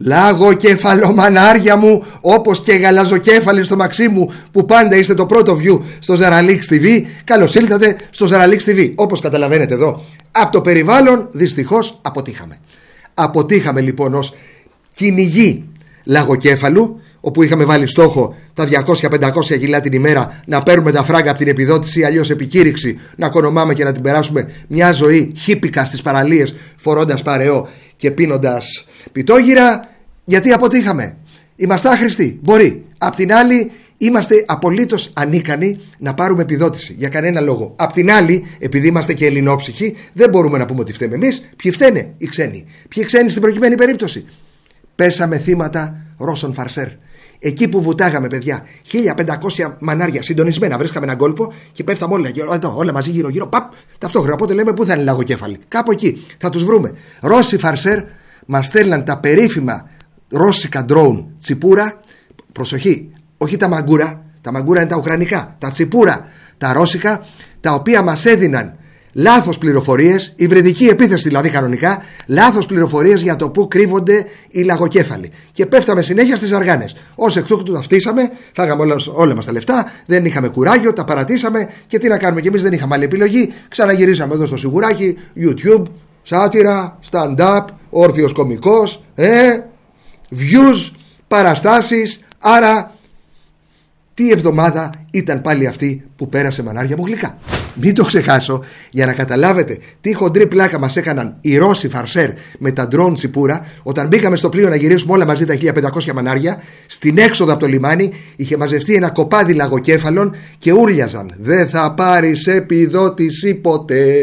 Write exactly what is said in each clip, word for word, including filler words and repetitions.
Λαγοκεφαλομανάρια μου, όπως και γαλαζοκέφαλοι στο Μαξίμου, που πάντα είστε το πρώτο view στο Ζαραλίξ τι βι. Καλώς ήλθατε στο Ζαραλίξ τι βι. Όπως καταλαβαίνετε εδώ, από το περιβάλλον δυστυχώς αποτύχαμε. Αποτύχαμε λοιπόν ως κυνηγοί λαγοκέφαλου, όπου είχαμε βάλει στόχο τα διακόσια με πεντακόσια κιλά την ημέρα να παίρνουμε τα φράγκα από την επιδότηση, αλλιώς επικήρυξη, να κονομάμε και να την περάσουμε μια ζωή χίπικα στις παραλίες, φορώντας παρεό και πίνοντας πιτόγυρα. Γιατί αποτύχαμε? Είμαστε άχρηστοι? Μπορεί. Απ' την άλλη, είμαστε απολύτως ανίκανοι να πάρουμε επιδότηση για κανένα λόγο. Απ' την άλλη, επειδή είμαστε και ελληνόψυχοι, δεν μπορούμε να πούμε ότι φταίμε εμείς. Ποιοι φταίνε? Οι ξένοι. Ποιοι ξένοι στην προκειμένη περίπτωση? Πέσαμε θύματα Ρώσων φαρσέρ. Εκεί που βουτάγαμε, παιδιά, χίλια πεντακόσια μανάρια συντονισμένα, βρίσκαμε έναν κόλπο και πέφταμε όλα, εδώ, όλα μαζί γύρω-γύρω. Παπ! Ταυτόχρονα. Οπότε λέμε, πού θα είναι λαγοκέφαλοι? Κάπου εκεί. Θα τους βρούμε. Ρώσοι φαρσέρ μας στέλναν τα περίφημα ρώσικα ντρόουν τσιπούρα. Προσοχή, όχι τα μαγκούρα. Τα μαγκούρα είναι τα ουκρανικά. Τα τσιπούρα, τα ρώσικα, τα οποία μας έδιναν λάθος πληροφορίες, υβριδική επίθεση δηλαδή κανονικά, λάθος πληροφορίες για το πού κρύβονται οι λαγοκέφαλοι. Και πέφταμε συνέχεια στις ζαργάνες. Ως εκ τούτου τα φτύσαμε, φάγαμε όλα, όλα μας τα λεφτά, δεν είχαμε κουράγιο, τα παρατήσαμε και τι να κάνουμε κι εμείς, δεν είχαμε άλλη επιλογή. Ξαναγυρίσαμε εδώ στο σιγουράκι, YouTube, σάτυρα, stand-up, όρθιος κωμικός, ε, views, παραστάσεις. Άρα τι εβδομάδα ήταν πάλι αυτή που πέρασε, μανάρια μου γλυκά. Μην το ξεχάσω, για να καταλάβετε τι χοντρή πλάκα μας έκαναν οι Ρώσοι φαρσέρ με τα ντρόουν τσιπούρα. Όταν μπήκαμε στο πλοίο να γυρίσουμε όλα μαζί τα χίλια πεντακόσια μανάρια, στην έξοδο από το λιμάνι είχε μαζευτεί ένα κοπάδι λαγοκέφαλων και ούρλιαζαν: δεν θα πάρεις επιδότηση ποτέ,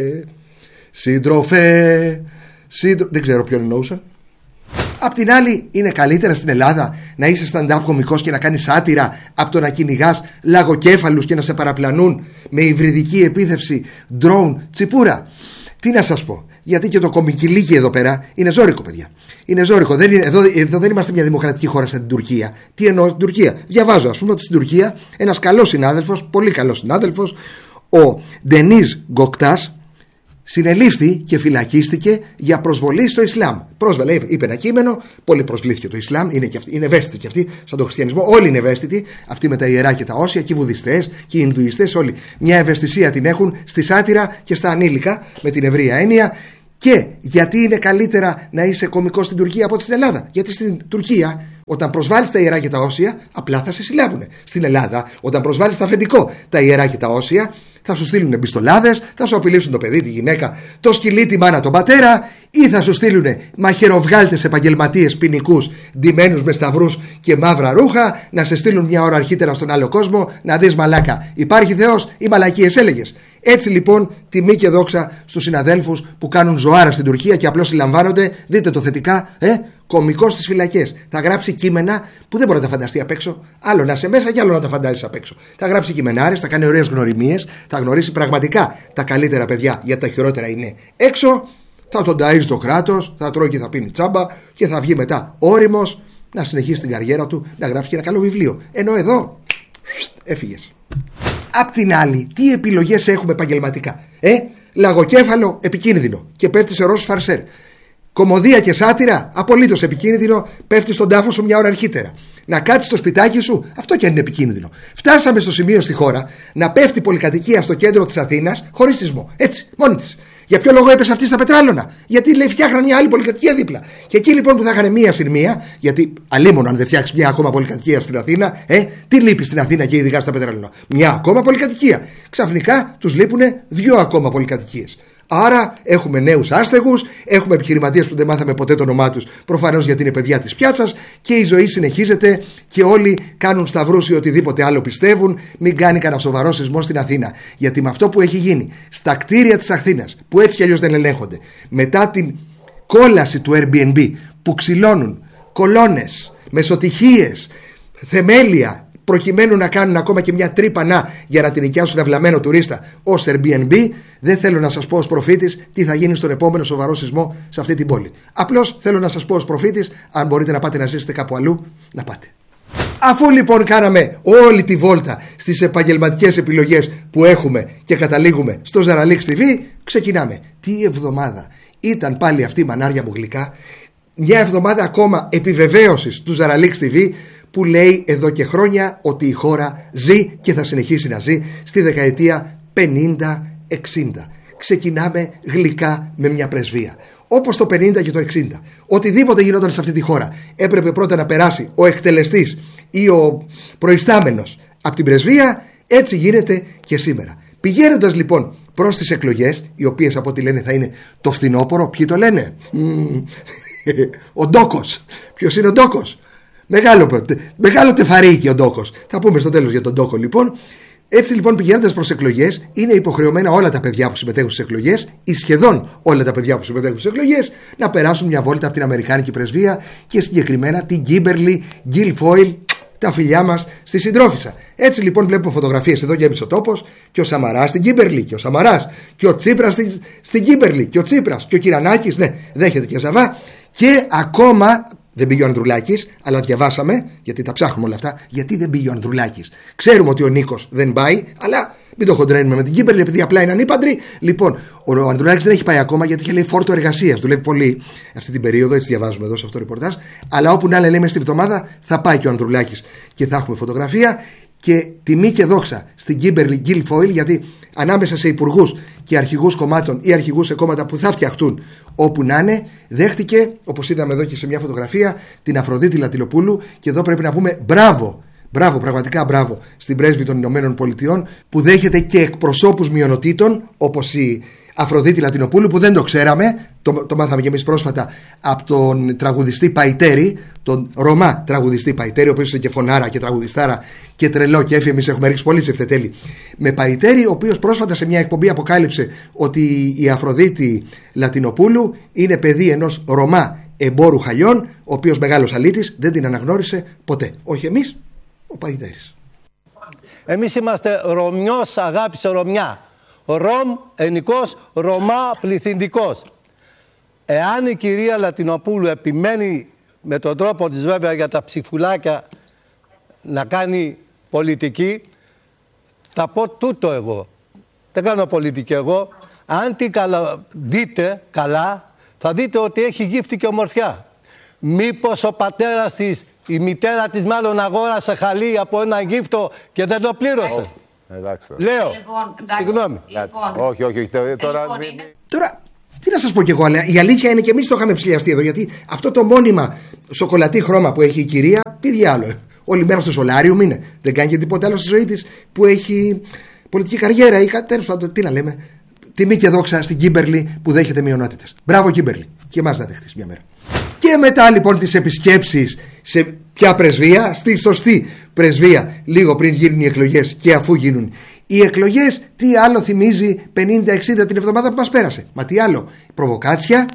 σύντροφε, σύντρο... Δεν ξέρω ποιον εννοούσαν. Απ' την άλλη, είναι καλύτερα στην Ελλάδα να είσαι stand-up κωμικός και να κάνεις σάτυρα από το να κυνηγάς λαγοκέφαλους και να σε παραπλανούν με υβριδική επίθεση ντρόουν τσιπούρα? Τι να σας πω, γιατί και το κομικιλίκι εδώ πέρα είναι ζώρικο, παιδιά. Είναι ζώρικο. Δεν είναι, εδώ, εδώ δεν είμαστε μια δημοκρατική χώρα σαν την Τουρκία. Τι εννοώ στην Τουρκία? Διαβάζω, ας πούμε, ότι στην Τουρκία ένας καλός συνάδελφος, πολύ καλός συνάδελφος, ο Ντενίζ Γκοκτάς, συνελήφθη και φυλακίστηκε για προσβολή στο Ισλάμ. Πρόσβαλε, είπε ένα κείμενο, πολύ προσβλήθηκε το Ισλάμ, είναι, και αυτή, είναι ευαίσθητοι και αυτοί, σαν τον χριστιανισμό. Όλοι είναι ευαίσθητοι, αυτοί με τα ιερά και τα όσια, και οι βουδιστές και οι Ινδουιστές, όλοι. Μια ευαισθησία την έχουν στη σάτυρα και στα ανήλικα, με την ευρεία έννοια. Και γιατί είναι καλύτερα να είσαι κωμικός στην Τουρκία από ότι στην Ελλάδα? Γιατί στην Τουρκία, όταν προσβάλλεις τα ιερά και τα όσια, απλά θα σε συλλάβουν. Στην Ελλάδα, όταν προσβάλλεις τα αφεντικό τα ιερά και τα όσια, θα σου στείλουν εμπιστολάδες, θα σου απειλήσουν το παιδί, τη γυναίκα, το σκυλί, τη μάνα, τον πατέρα, ή θα σου στείλουν μαχαιροβγάλτες επαγγελματίες ποινικούς, ντυμένους με σταυρούς και μαύρα ρούχα, να σε στείλουν μια ώρα αρχίτερα στον άλλο κόσμο, να δεις μαλάκα. Υπάρχει Θεός ή μαλακίες έλεγες? Έτσι λοιπόν, τιμή και δόξα στους συναδέλφους που κάνουν ζωάρα στην Τουρκία και απλώς συλλαμβάνονται. Δείτε το θετικά, ε, κωμικός στις φυλακές. Θα γράψει κείμενα που δεν μπορεί να τα φανταστεί απ' έξω. Άλλο να είσαι μέσα και άλλο να τα φαντάζεις απ' έξω. Θα γράψει κειμενάρες, θα κάνει ωραίες γνωριμίες, θα γνωρίσει πραγματικά τα καλύτερα παιδιά, γιατί τα χειρότερα είναι έξω. Θα τον ταΐζει το κράτος, θα τρώει και θα πίνει τσάμπα και θα βγει μετά όριμος να συνεχίσει την καριέρα του, να γράψει και ένα καλό βιβλίο. Ενώ εδώ έφυγες. Απ' την άλλη, τι επιλογές έχουμε επαγγελματικά? Ε, λαγοκέφαλο επικίνδυνο και πέφτει σε Ρώσους φαρσέρ. Κωμωδία και σάτυρα, απολύτως επικίνδυνο, πέφτει στον τάφο σου μια ώρα αρχίτερα. Να κάτσεις στο σπιτάκι σου, αυτό κι αν είναι επικίνδυνο. Φτάσαμε στο σημείο στη χώρα να πέφτει πολυκατοικία στο κέντρο της Αθήνας χωρίς σεισμό. Έτσι, μόνη της. Για ποιο λόγο έπεσε αυτή στα πετράλωνα? Γιατί λέει φτιάχναν μια άλλη πολυκατοικία δίπλα. Και εκεί λοιπόν που θα είχαν μία συν μία, γιατί αλίμονο αν δεν φτιάξει μια ακόμα πολυκατοικία στην Αθήνα, ε, τι λείπει στην Αθήνα και ειδικά στα πετράλωνα? Μια ακόμα πολυκατοικία. Ξαφνικά τους λείπουν δύο ακόμα πολυκατοικίες. Άρα έχουμε νέους άστεγους, έχουμε επιχειρηματίες που δεν μάθαμε ποτέ το όνομά τους, προφανώς γιατί είναι παιδιά της πιάτσας, και η ζωή συνεχίζεται και όλοι κάνουν σταυρούς ή οτιδήποτε άλλο πιστεύουν. Μην κάνει κανένα σοβαρό σεισμό στην Αθήνα. Γιατί με αυτό που έχει γίνει στα κτίρια της Αθήνας, που έτσι κι αλλιώς δεν ελέγχονται, μετά την κόλαση του Airbnb που ξυλώνουν κολόνες, μεσοτυχίες, θεμέλια, προκειμένου να κάνουν ακόμα και μια τρύπανα για να την νοικιάσουν αυλαμένο τουρίστα ως Airbnb, δεν θέλω να σας πω ως προφήτης τι θα γίνει στον επόμενο σοβαρό σεισμό σε αυτή την πόλη. Απλώς θέλω να σας πω ως προφήτης, αν μπορείτε να πάτε να ζήσετε κάπου αλλού, να πάτε. Αφού λοιπόν κάναμε όλη τη βόλτα στις επαγγελματικές επιλογές που έχουμε και καταλήγουμε στο Ζαραλίξ τι βι, ξεκινάμε. Τι εβδομάδα ήταν πάλι αυτή, μανάρια μου γλυκά? μια εβδομάδα ακόμα επιβεβαίωσης του Ζαραλίξ τι βι, που λέει εδώ και χρόνια ότι η χώρα ζει και θα συνεχίσει να ζει στη δεκαετία πενήντα εξήντα. Ξεκινάμε γλυκά με μια πρεσβεία. Όπως το πενήντα και το εξήντα. Οτιδήποτε γινόταν σε αυτή τη χώρα έπρεπε πρώτα να περάσει ο εκτελεστής ή ο προϊστάμενος από την πρεσβεία. Έτσι γίνεται και σήμερα. Πηγαίνοντας λοιπόν προς τις εκλογές, οι οποίες από ό,τι λένε θα είναι το φθινόπωρο. Ποιοι το λένε? Ο Ντόκος. Ποιος είναι ο Ντόκος? Μεγάλο, μεγάλο τεφαρίκι ο Ντόκος. Θα πούμε στο τέλος για τον Ντόκο λοιπόν. Έτσι λοιπόν, πηγαίνοντας προς εκλογές, είναι υποχρεωμένα όλα τα παιδιά που συμμετέχουν στις εκλογές, ή σχεδόν όλα τα παιδιά που συμμετέχουν στις εκλογές, να περάσουν μια βόλτα από την Αμερικάνικη πρεσβεία και συγκεκριμένα την Κίμπερλι Γκίλφοιλ, τα φιλιά μας στη συντρόφισσα. Έτσι λοιπόν, βλέπουμε φωτογραφίες εδώ γέμισε ο τόπος, και ο Σαμαράς στην Κίμπερλι, και ο Σαμαράς, και ο Τσίπρας στην, στην Κίμπερλι, και ο Τσίπρας, και ο Κυρανάκης, ναι, δέχεται και Ζαβά, και ακόμα. Δεν πήγε ο Ανδρουλάκης, αλλά διαβάσαμε, γιατί τα ψάχνουμε όλα αυτά, γιατί δεν πήγε ο Ανδρουλάκης. Ξέρουμε ότι ο Νίκος δεν πάει, αλλά μην το χοντρένουμε με την Κίμπερλι, επειδή απλά είναι ανήπαντροι. Λοιπόν, ο Ανδρουλάκης δεν έχει πάει ακόμα, γιατί είχε λέει φόρτο εργασίας. Δουλεύει πολύ αυτή την περίοδο, έτσι διαβάζουμε εδώ σε αυτό το ρεπορτάζ. Αλλά όπου να λέει, μέσα στη βδομάδα θα πάει και ο Ανδρουλάκης και θα έχουμε φωτογραφία. Και τιμή και δόξα στην Κίμπερλι Γκίλφοιλ, γιατί ανάμεσα σε υπουργούς και αρχηγούς κομμάτων ή αρχηγούς σε κόμματα που θα φτιαχτούν όπου να είναι, δέχτηκε, όπως είδαμε εδώ και σε μια φωτογραφία, την Αφροδίτη Λατινοπούλου. Και εδώ πρέπει να πούμε μπράβο, μπράβο, πραγματικά μπράβο στην πρέσβη των Ηνωμένων Πολιτειών, που δέχεται και εκπροσώπους μειονοτήτων, όπως η Αφροδίτη Λατινοπούλου, που δεν το ξέραμε, το, το μάθαμε και εμείς πρόσφατα από τον τραγουδιστή Παϊτέρη, τον Ρωμά τραγουδιστή Παϊτέρη, ο οποίος είναι και φωνάρα και τραγουδιστάρα και τρελό και έφυγε. Εμείς έχουμε ρίξει πολύ σε ευτετέλη με Παϊτέρη, ο οποίος πρόσφατα σε μια εκπομπή αποκάλυψε ότι η Αφροδίτη Λατινοπούλου είναι παιδί ενός Ρωμά εμπόρου χαλιών, ο οποίος μεγάλος αλήτης, δεν την αναγνώρισε ποτέ. Όχι εμείς, ο Παϊτέρης. Εμείς είμαστε Ρωμιός, αγάπησε Ρωμιά. Ρωμ, ενικός, Ρωμά, πληθυντικός. Εάν η κυρία Λατινοπούλου επιμένει με τον τρόπο της βέβαια για τα ψηφουλάκια να κάνει πολιτική, θα πω τούτο εγώ. Δεν κάνω πολιτική εγώ. Αν την καλα... δείτε καλά, θα δείτε ότι έχει γύφτη και ομορφιά. Μήπως ο πατέρας της, η μητέρα της μάλλον αγόρασε χαλί από ένα γύφτο και δεν το πλήρωσε. Εντάξει, Λέω, λοιπόν, συγγνώμη. Λοιπόν, όχι, όχι, όχι. Τώρα, λοιπόν, είναι... τώρα, τι να σας πω κι εγώ, αλλά η αλήθεια είναι και εμείς το είχαμε ψηλιαστεί εδώ, γιατί αυτό το μόνιμα σοκολατή χρώμα που έχει η κυρία, τι διάλογο. Όλη μέρα στο σολάριουμ είναι. Δεν κάνει και τίποτα άλλο στη ζωή της που έχει πολιτική καριέρα ή κάτι τέλος. Τι να λέμε. Τιμή και δόξα στην Κίμπερλι που δέχεται μειονότητες. Μπράβο, Κίμπερλι. Και εμάς να δεχτείς μια μέρα. Και μετά λοιπόν τις επισκέψεις σε ποια πρεσβεία? Στη σωστή πρεσβεία, λίγο πριν γίνουν οι εκλογές και αφού γίνουν οι εκλογές. Τι άλλο θυμίζει πενήντα εξήντα την εβδομάδα που μας πέρασε? Μα τι άλλο? Προβοκάτσια,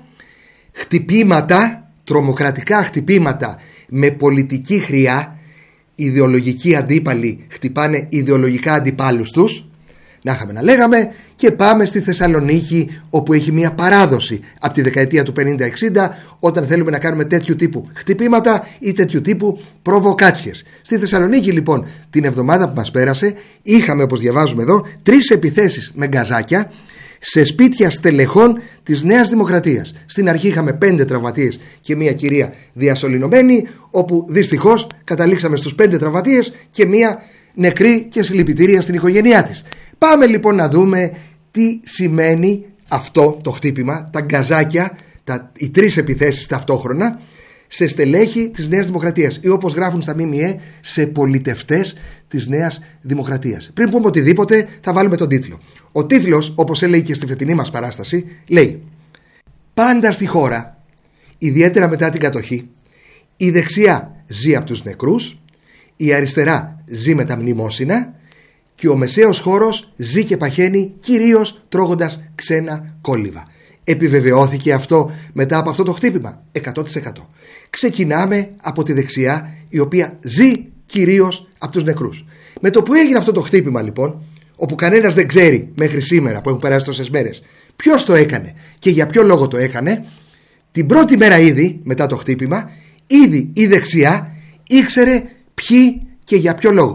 χτυπήματα, τρομοκρατικά χτυπήματα με πολιτική χρειά. Ιδεολογικοί αντίπαλοι χτυπάνε ιδεολογικά αντιπάλους τους. Να είχαμε να λέγαμε. Και πάμε στη Θεσσαλονίκη, όπου έχει μια παράδοση από τη δεκαετία του πενήντα εξήντα, όταν θέλουμε να κάνουμε τέτοιου τύπου χτυπήματα ή τέτοιου τύπου προβοκάτσιες. Στη Θεσσαλονίκη λοιπόν την εβδομάδα που μας πέρασε είχαμε, όπως διαβάζουμε εδώ, τρεις επιθέσεις με γκαζάκια σε σπίτια στελεχών της Νέας Δημοκρατίας. Στην αρχή είχαμε πέντε τραυματίες και μια κυρία διασωληνωμένη, όπου δυστυχώς καταλήξαμε στους πέντε τραυματίες και μια νεκρή και συλληπιτήρια στην οικογένειά της. Πάμε λοιπόν να δούμε τι σημαίνει αυτό το χτύπημα, τα γκαζάκια, τα, οι τρεις επιθέσεις ταυτόχρονα σε στελέχη της Νέας Δημοκρατίας ή, όπως γράφουν στα ΜΜΕ, σε πολιτευτές της Νέας Δημοκρατίας. Πριν πούμε οτιδήποτε θα βάλουμε τον τίτλο. Ο τίτλος, όπως έλεγε και στη φετινή μας παράσταση, λέει: πάντα στη χώρα, ιδιαίτερα μετά την κατοχή, η δεξιά ζει από τους νεκρούς, η αριστερά ζει με τα μνημόσυνα και ο μεσαίος χώρος ζει και παχαίνει κυρίως τρώγοντας ξένα κόλληβα. Επιβεβαιώθηκε αυτό μετά από αυτό το χτύπημα? εκατό τοις εκατό. Ξεκινάμε από τη δεξιά, η οποία ζει κυρίως από τους νεκρούς. Με το που έγινε αυτό το χτύπημα λοιπόν, όπου κανένας δεν ξέρει μέχρι σήμερα που έχουν περάσει τόσες μέρες ποιος το έκανε και για ποιο λόγο το έκανε, την πρώτη μέρα ήδη μετά το χτύπημα, ήδη η δεξιά ήξερε ποιοι και για ποιο λόγο.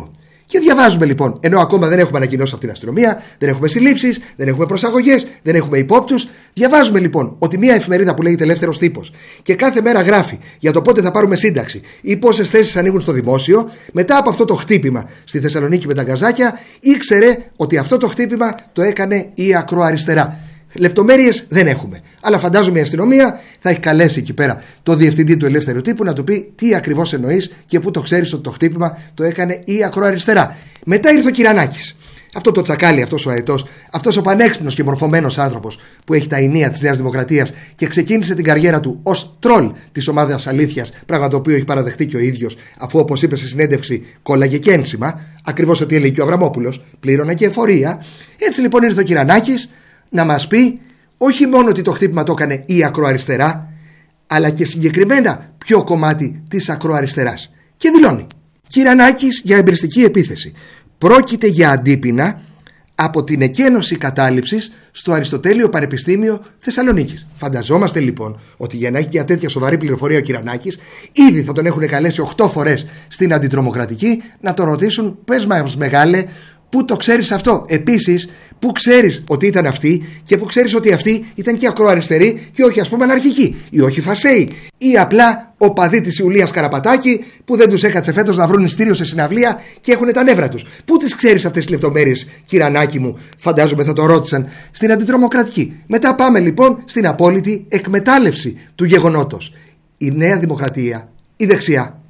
Και διαβάζουμε λοιπόν, ενώ ακόμα δεν έχουμε ανακοινώσει από την αστυνομία, δεν έχουμε συλλήψεις, δεν έχουμε προσαγωγές, δεν έχουμε υπόπτους. Διαβάζουμε λοιπόν ότι μια εφημερίδα που λέγεται Ελεύθερος Τύπος και κάθε μέρα γράφει για το πότε θα πάρουμε σύνταξη ή πόσες θέσεις ανοίγουν στο δημόσιο, μετά από αυτό το χτύπημα στη Θεσσαλονίκη με τα γκαζάκια, ήξερε ότι αυτό το χτύπημα το έκανε η ακροαριστερά. Λεπτομέρειες δεν έχουμε. Αλλά φαντάζομαι η αστυνομία θα έχει καλέσει εκεί πέρα το διευθυντή του Ελεύθερου Τύπου να του πει τι ακριβώς εννοείς και πού το ξέρεις ότι το χτύπημα το έκανε η ακροαριστερά. Μετά ήρθε ο Κυρανάκης. Αυτό το τσακάλι, αυτός ο αετός, αυτός ο πανέξυπνος και μορφωμένος άνθρωπος που έχει τα ενία της Νέας Δημοκρατίας και ξεκίνησε την καριέρα του ως τρολ της ομάδας αλήθειας, πράγμα το οποίο έχει παραδεχτεί και ο ίδιος, αφού όπως είπε σε συνέντευξη κόλλαγε και ένσημα, ακριβώς ότι έλεγε και ο Αβραμόπουλος, πλήρωνα και εφορία. Έτσι λοιπόν ήρθε ο Κυρανάκης να μας πει όχι μόνο ότι το χτύπημα το έκανε η ακροαριστερά, αλλά και συγκεκριμένα ποιο κομμάτι της ακροαριστεράς. Και δηλώνει: Κυρανάκης για εμπριστική επίθεση. Πρόκειται για αντίπεινα από την εκένωση κατάληψης στο Αριστοτέλειο Πανεπιστήμιο Θεσσαλονίκης. Φανταζόμαστε λοιπόν ότι για να έχει μια τέτοια σοβαρή πληροφορία ο Κυρανάκης, ήδη θα τον έχουν καλέσει οκτώ φορές στην αντιτρομοκρατική να τον ρωτήσουν: πες μας μεγάλε, πού το ξέρεις αυτό? Επίσης, πού ξέρεις ότι ήταν αυτοί και πού ξέρεις ότι αυτοί ήταν και ακροαριστεροί και όχι ας πούμε αναρχικοί ή όχι φασέοι ή απλά οπαδοί της Ιουλίας Καραπατάκη που δεν τους έκατσε φέτος να βρουν ειστήριο σε συναυλία και έχουν τα νεύρα τους. Πού τις ξέρεις αυτές τις λεπτομέρειες, Κυρανάκη μου? Φαντάζομαι θα το ρώτησαν στην αντιτρομοκρατική. Μετά πάμε λοιπόν στην απόλυτη εκμετάλλευση του γεγονότος. Η Νέα Δημοκρατία, η δεξιά,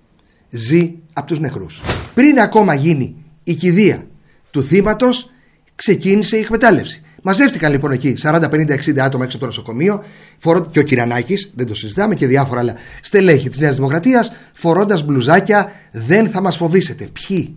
ζει από τους νεκρούς. Πριν ακόμα γίνει η κηδεία του θύματος, ξεκίνησε η εκμετάλλευση. Μαζεύτηκαν λοιπόν εκεί σαράντα, πενήντα, εξήντα άτομα έξω από το νοσοκομείο, φορώ... και ο Κυρανάκης, δεν το συζητάμε, και διάφορα άλλα στελέχη της Νέας Δημοκρατίας, φορώντας μπλουζάκια «Δεν θα μας φοβήσετε». Ποιοι?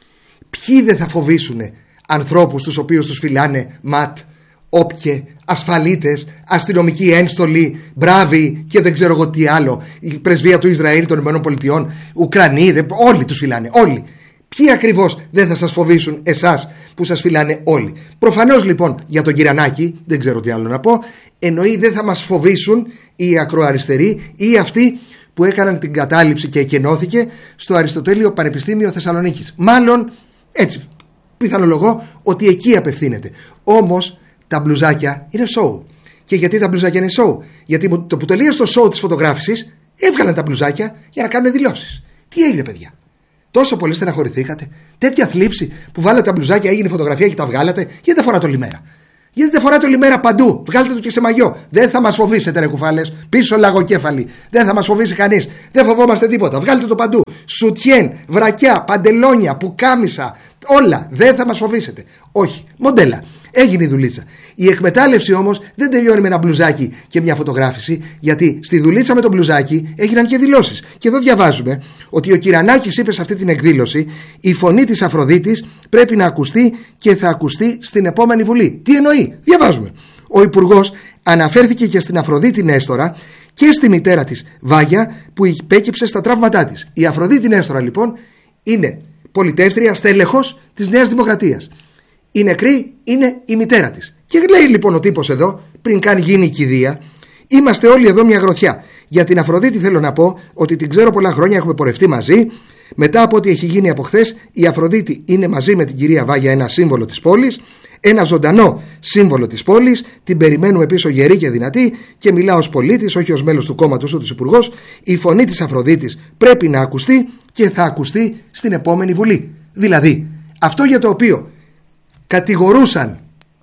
Ποιοι δεν θα φοβήσουν ανθρώπους τους οποίους τους φυλάνε ματ, όποιε, ασφαλίτες, αστυνομικοί ένστολοι, μπράβοι και δεν ξέρω εγώ τι άλλο, η πρεσβεία του Ισραήλ, των ΗΠΑ, Ουκρανοί, δε... όλοι τους φυλάνε, όλοι. Ποιοι ακριβώς δεν θα σας φοβήσουν εσάς που σας φυλάνε όλοι? Προφανώς λοιπόν για τον Κυρανάκη, δεν ξέρω τι άλλο να πω, εννοεί δεν θα μας φοβήσουν οι ακροαριστεροί ή αυτοί που έκαναν την κατάληψη και εκενώθηκε στο Αριστοτέλειο Πανεπιστήμιο Θεσσαλονίκης. Μάλλον έτσι πιθανολογώ ότι εκεί απευθύνεται. Όμως τα μπλουζάκια είναι show. Και γιατί τα μπλουζάκια είναι show? Γιατί το που τελείωσε το show της φωτογράφησης έβγαλαν τα μπλουζάκια για να κάνουν δηλώσεις. Τι έγινε παιδιά? Τόσο πολύ στεναχωρηθήκατε? Τέτοια θλίψη που βάλατε τα μπλουζάκια, έγινε φωτογραφία και τα βγάλατε? Γιατί δεν φοράτε όλη μέρα? Γιατί δεν φοράτε όλη μέρα παντού? Βγάλτε το και σε μαγιό. Δεν θα μας φοβήσετε, ρε κουφάλες. Πίσω λαγοκέφαλοι. Δεν θα μας φοβήσει κανείς. Δεν φοβόμαστε τίποτα. Βγάλτε το παντού. Σουτιέν, βρακιά, παντελόνια, πουκάμισα. Όλα. Δεν θα μας φοβήσετε. Όχι. Μοντέλα. Έγινε η δουλίτσα. Η εκμετάλλευση όμως δεν τελειώνει με ένα μπλουζάκι και μια φωτογράφηση, γιατί στη δουλίτσα με το μπλουζάκι έγιναν και δηλώσεις. Και εδώ διαβάζουμε ότι ο Κυρανάκης είπε σε αυτή την εκδήλωση: η φωνή της Αφροδίτης πρέπει να ακουστεί και θα ακουστεί στην επόμενη Βουλή. Τι εννοεί? Διαβάζουμε. Ο Υπουργός αναφέρθηκε και στην Αφροδίτη Νέστορα και στη μητέρα της Βάγια που υπέκυψε στα τραύματά της. Η Αφροδίτη Νέστορα λοιπόν είναι πολιτεύτρια, στέλεχος της Νέας Δημοκρατίας. Η νεκρή είναι η μητέρα της. Και λέει λοιπόν ο τύπος εδώ, πριν καν γίνει η κηδεία: είμαστε όλοι εδώ μια γροθιά. Για την Αφροδίτη θέλω να πω ότι την ξέρω πολλά χρόνια, έχουμε πορευτεί μαζί. Μετά από ό,τι έχει γίνει από χθες, η Αφροδίτη είναι μαζί με την κυρία Βάγια ένα σύμβολο της πόλης, ένα ζωντανό σύμβολο της πόλης. Την περιμένουμε πίσω γερή και δυνατή και μιλάω ως πολίτης, όχι ως μέλος του κόμματος του υπουργός. Η φωνή της Αφροδίτης πρέπει να ακουστεί και θα ακουστεί στην επόμενη Βουλή. Δηλαδή, αυτό για το οποίο κατηγορούσαν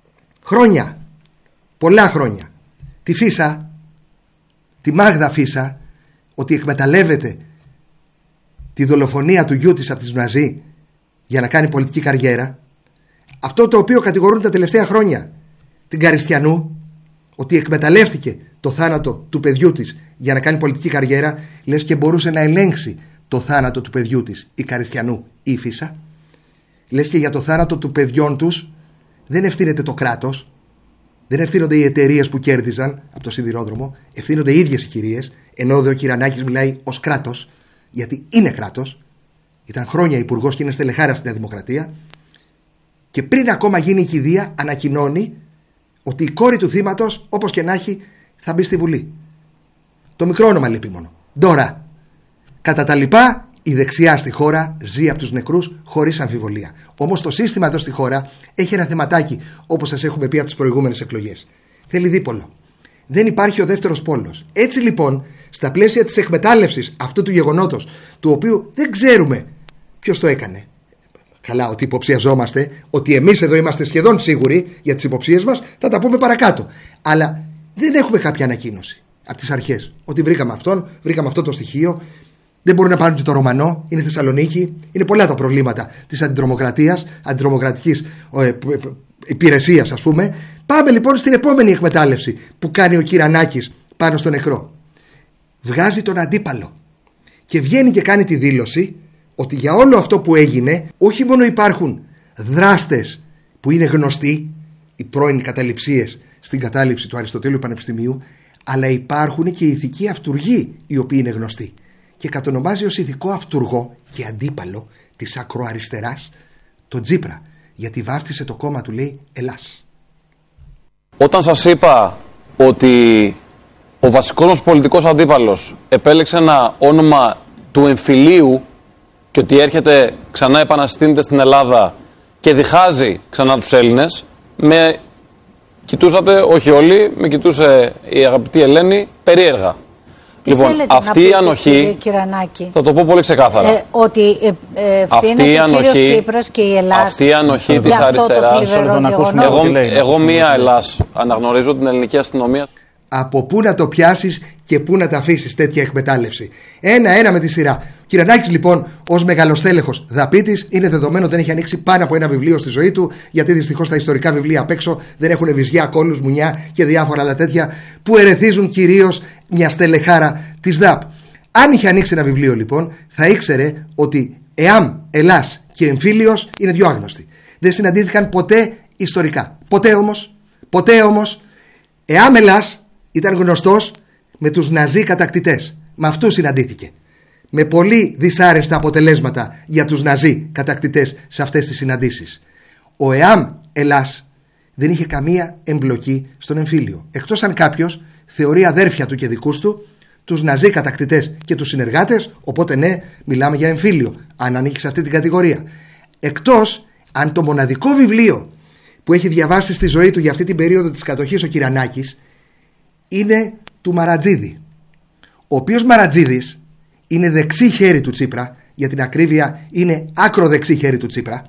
χρόνια, πολλά χρόνια, τη Φίσα, τη Μάγδα Φίσα, ότι εκμεταλλεύεται τη δολοφονία του γιού της από τις Ναζί για να κάνει πολιτική καριέρα, αυτό το οποίο κατηγορούν τα τελευταία χρόνια την Καριστιανού, ότι εκμεταλλεύτηκε το θάνατο του παιδιού της για να κάνει πολιτική καριέρα, λες και μπορούσε να ελέγξει το θάνατο του παιδιού της η Καριστιανού ή η Φίσα. Λες και για το θάνατο του παιδιών τους δεν ευθύνεται το κράτος, δεν ευθύνονται οι εταιρείες που κέρδιζαν από το σιδηρόδρομο, ευθύνονται οι ίδιες οι κυρίες, ενώ ο Κυρανάκης μιλάει ως κράτος, γιατί είναι κράτος, ήταν χρόνια υπουργός και είναι στελεχάρα στη Νέα Δημοκρατία, και πριν ακόμα γίνει η κηδεία ανακοινώνει ότι η κόρη του θύματος, όπως και να έχει, θα μπει στη Βουλή. Το μικρό όνομα λείπει μόνο. Ντόρα. Κατά τα λοιπά, Η δεξιά στη χώρα ζει από τους νεκρούς χωρίς αμφιβολία. Όμως το σύστημα εδώ στη χώρα έχει ένα θεματάκι, όπως σας έχουμε πει από τις προηγούμενες εκλογές. Θέλει δίπολο. Δεν υπάρχει ο δεύτερος πόλος. Έτσι λοιπόν, στα πλαίσια της εκμετάλλευσης αυτού του γεγονότος, του οποίου δεν ξέρουμε ποιος το έκανε. Καλά, ότι υποψιαζόμαστε, ότι εμείς εδώ είμαστε σχεδόν σίγουροι για τις υποψίες μας, θα τα πούμε παρακάτω. Αλλά δεν έχουμε κάποια ανακοίνωση από τις αρχές. Ότι βρήκαμε αυτόν, βρήκαμε αυτό το στοιχείο. Δεν μπορούν να πάρουν και το Ρωμανό, είναι Θεσσαλονίκη. Είναι πολλά τα προβλήματα της αντιτρομοκρατίας, αντιτρομοκρατικής ε, υπηρεσίας, ας πούμε. Πάμε λοιπόν στην επόμενη εκμετάλλευση που κάνει ο Κυρανάκης πάνω στο νεκρό. Βγάζει τον αντίπαλο και βγαίνει και κάνει τη δήλωση ότι για όλο αυτό που έγινε, όχι μόνο υπάρχουν δράστες που είναι γνωστοί, οι πρώην καταληψίες στην κατάληψη του Αριστοτέλειου Πανεπιστημίου, αλλά υπάρχουν και ηθικοί αυτουργοί οι οποίοι είναι γνωστοί. Και κατονομάζει ως ηθικό αυτουργό και αντίπαλο της ακροαριστεράς τον Τσίπρα, γιατί βάφτισε το κόμμα του, λέει, Ελλάς. Όταν σας είπα ότι ο βασικός μας πολιτικός αντίπαλος επέλεξε ένα όνομα του εμφυλίου και ότι έρχεται ξανά επαναστήνεται στην Ελλάδα και διχάζει ξανά τους Έλληνες, με κοιτούσατε, όχι όλοι, με κοιτούσε η αγαπητή Ελένη περίεργα. Τι λοιπόν, αυτή η ανοχή, Κυρανάκη, θα το πω πολύ ξεκάθαρα, ε, ότι ε, ε, ευθύνεται ο κύριος Τσίπρας και η Ελλάδα. Αυτή η ανοχή της αριστεράς, εγώ, εγώ μία Ελλάς αναγνωρίζω την ελληνική αστυνομία. Από πού να το πιάσεις και πού να τα αφήσεις τέτοια εκμετάλλευση. Ένα-ένα με τη σειρά. Κυρανάκης λοιπόν, ως μεγαλοστέλεχος δαπίτης, είναι δεδομένο δεν έχει ανοίξει πάνω από ένα βιβλίο στη ζωή του, γιατί δυστυχώς τα ιστορικά βιβλία απ' έξω δεν έχουν βυζιά, κόλλους, μουνιά και διάφορα άλλα τέτοια που ερεθίζουν κυρίως μια στελεχάρα της ΔΑΠ. Αν είχε ανοίξει ένα βιβλίο λοιπόν, θα ήξερε ότι ΕΑΜ, Ελλάς και εμφύλιος είναι δυο άγνωστοι. Δεν συναντήθηκαν ποτέ ιστορικά. Ποτέ όμως, ποτέ όμως, ΕΑΜ Ελλάς ήταν γνωστός με τους ναζί κατακτητές. Με αυτούς συναντήθηκε. Με πολύ δυσάρεστα αποτελέσματα για τους ναζί κατακτητές σε αυτές τις συναντήσεις. Ο ΕΑΜ Ελλάς δεν είχε καμία εμπλοκή στον εμφύλιο. Εκτός αν κάποιος θεωρεί αδέρφια του και δικούς του τους ναζί κατακτητές και τους συνεργάτες, οπότε ναι, μιλάμε για εμφύλιο, αν ανήκει σε αυτή την κατηγορία. Εκτός αν το μοναδικό βιβλίο που έχει διαβάσει στη ζωή του για αυτή την περίοδο της κατοχής ο Κυρανάκης είναι του Μαρατζίδη, ο οποίος Μαρατζίδης είναι δεξί χέρι του Τσίπρα, για την ακρίβεια είναι άκρο δεξί χέρι του Τσίπρα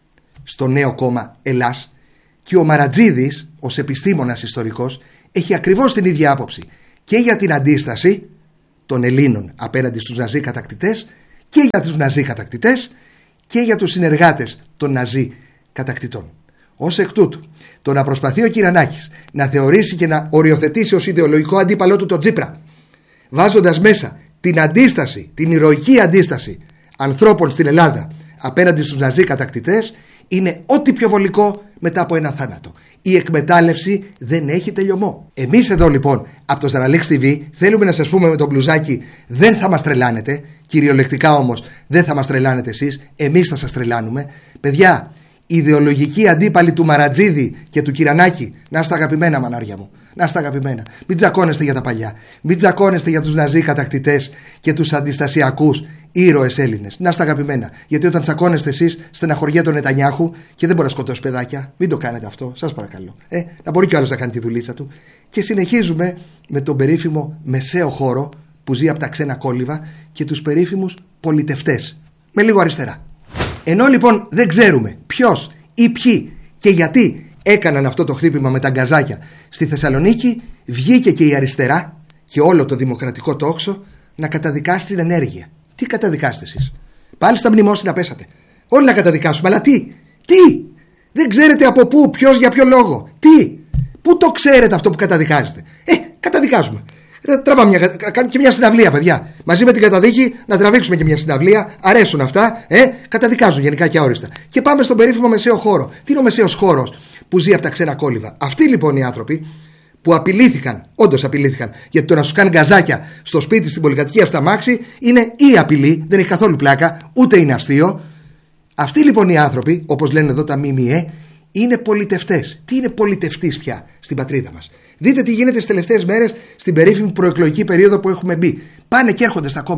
στο νέο κόμμα Ελλάς, και ο Μαρατζίδης ως επιστήμονας ιστορικός έχει ακριβώς την ίδια άποψη και για την αντίσταση των Ελλήνων απέναντι στους ναζί κατακτητές και για τους ναζί κατακτητές και για τους συνεργάτες των ναζί κατακτητών. Ως εκ τούτου, το να προσπαθεί ο Κυρανάκης να θεωρήσει και να οριοθετήσει ως ιδεολογικό αντίπαλό του τον Τσίπρα, βάζοντας μέσα την αντίσταση, την ηρωική αντίσταση ανθρώπων στην Ελλάδα απέναντι στους ναζί κατακτητές, είναι ό,τι πιο βολικό μετά από ένα θάνατο. Η εκμετάλλευση δεν έχει τελειωμό. Εμείς εδώ λοιπόν από το Ζαραλίξ τι βι θέλουμε να σας πούμε με το μπλουζάκι, δεν θα μας τρελάνετε, κυριολεκτικά όμως δεν θα μας τρελάνετε εσείς, εμείς θα σας τρελάνουμε. Παιδιά, ιδεολογικοί αντίπαλοι του Μαρατζίδη και του Κυρανάκη, να είστε αγαπημένα μανάρια μου, να είστε αγαπημένα, μην τζακώνεστε για τα παλιά, μην τζακώνεστε για τους ναζί κατακτητές και τους αντιστασιακούς ήρωες Έλληνες, να είστε αγαπημένα, γιατί όταν τσακώνεστε εσείς στεναχωριέται τον Νετανιάχου και δεν μπορεί να σκοτώσει παιδάκια. Μην το κάνετε αυτό, σας παρακαλώ, ε, να μπορεί κι ο άλλος να κάνει τη δουλίτσα του. Και συνεχίζουμε με τον περίφημο μεσαίο χώρο που ζει από τα ξένα κόλληβα και τους περίφημους πολιτευτές με λίγο αριστερά. Ενώ λοιπόν δεν ξέρουμε ποιος ή ποιοι και γιατί έκαναν αυτό το χτύπημα με τα γκαζάκια στη Θεσσαλονίκη, βγήκε και η αριστερά και όλο το δημοκρατικό τόξο να καταδικάσει την ενέργεια. Τι καταδικάστε εσείς? Πάλι στα μνημόσυνα πέσατε. Όλοι να καταδικάσουμε, αλλά τι, τι, δεν ξέρετε από πού, ποιος, για ποιο λόγο, τι, πού το ξέρετε αυτό που καταδικάζετε? Ε, καταδικάζουμε. Τραβάμε μια, και μια συναυλία, παιδιά. Μαζί με την καταδίκη να τραβήξουμε και μια συναυλία. Αρέσουν αυτά, ε, καταδικάζουν γενικά και αόριστα. Και πάμε στον περίφημο μεσαίο χώρο. Τι είναι ο μεσαίος χώρος που ζει από τα ξένα κόλληβα? Αυτοί λοιπόν οι άνθρωποι που απειλήθηκαν, όντως απειλήθηκαν, γιατί το να σου κάνει γκαζάκια στο σπίτι, στην πολυκατοικία, στα μάξι, είναι η απειλή, δεν έχει καθόλου πλάκα, ούτε είναι αστείο. Αυτοί λοιπόν οι άνθρωποι, όπως λένε εδώ τα ΜΜΕ, είναι πολιτευτές. Τι είναι πολιτευτής πια στην πατρίδα μας? Δείτε τι γίνεται στις τελευταίες μέρες στην περίφημη προεκλογική περίοδο που έχουμε μπει. Πάνε και έρχονται στα κόμματα.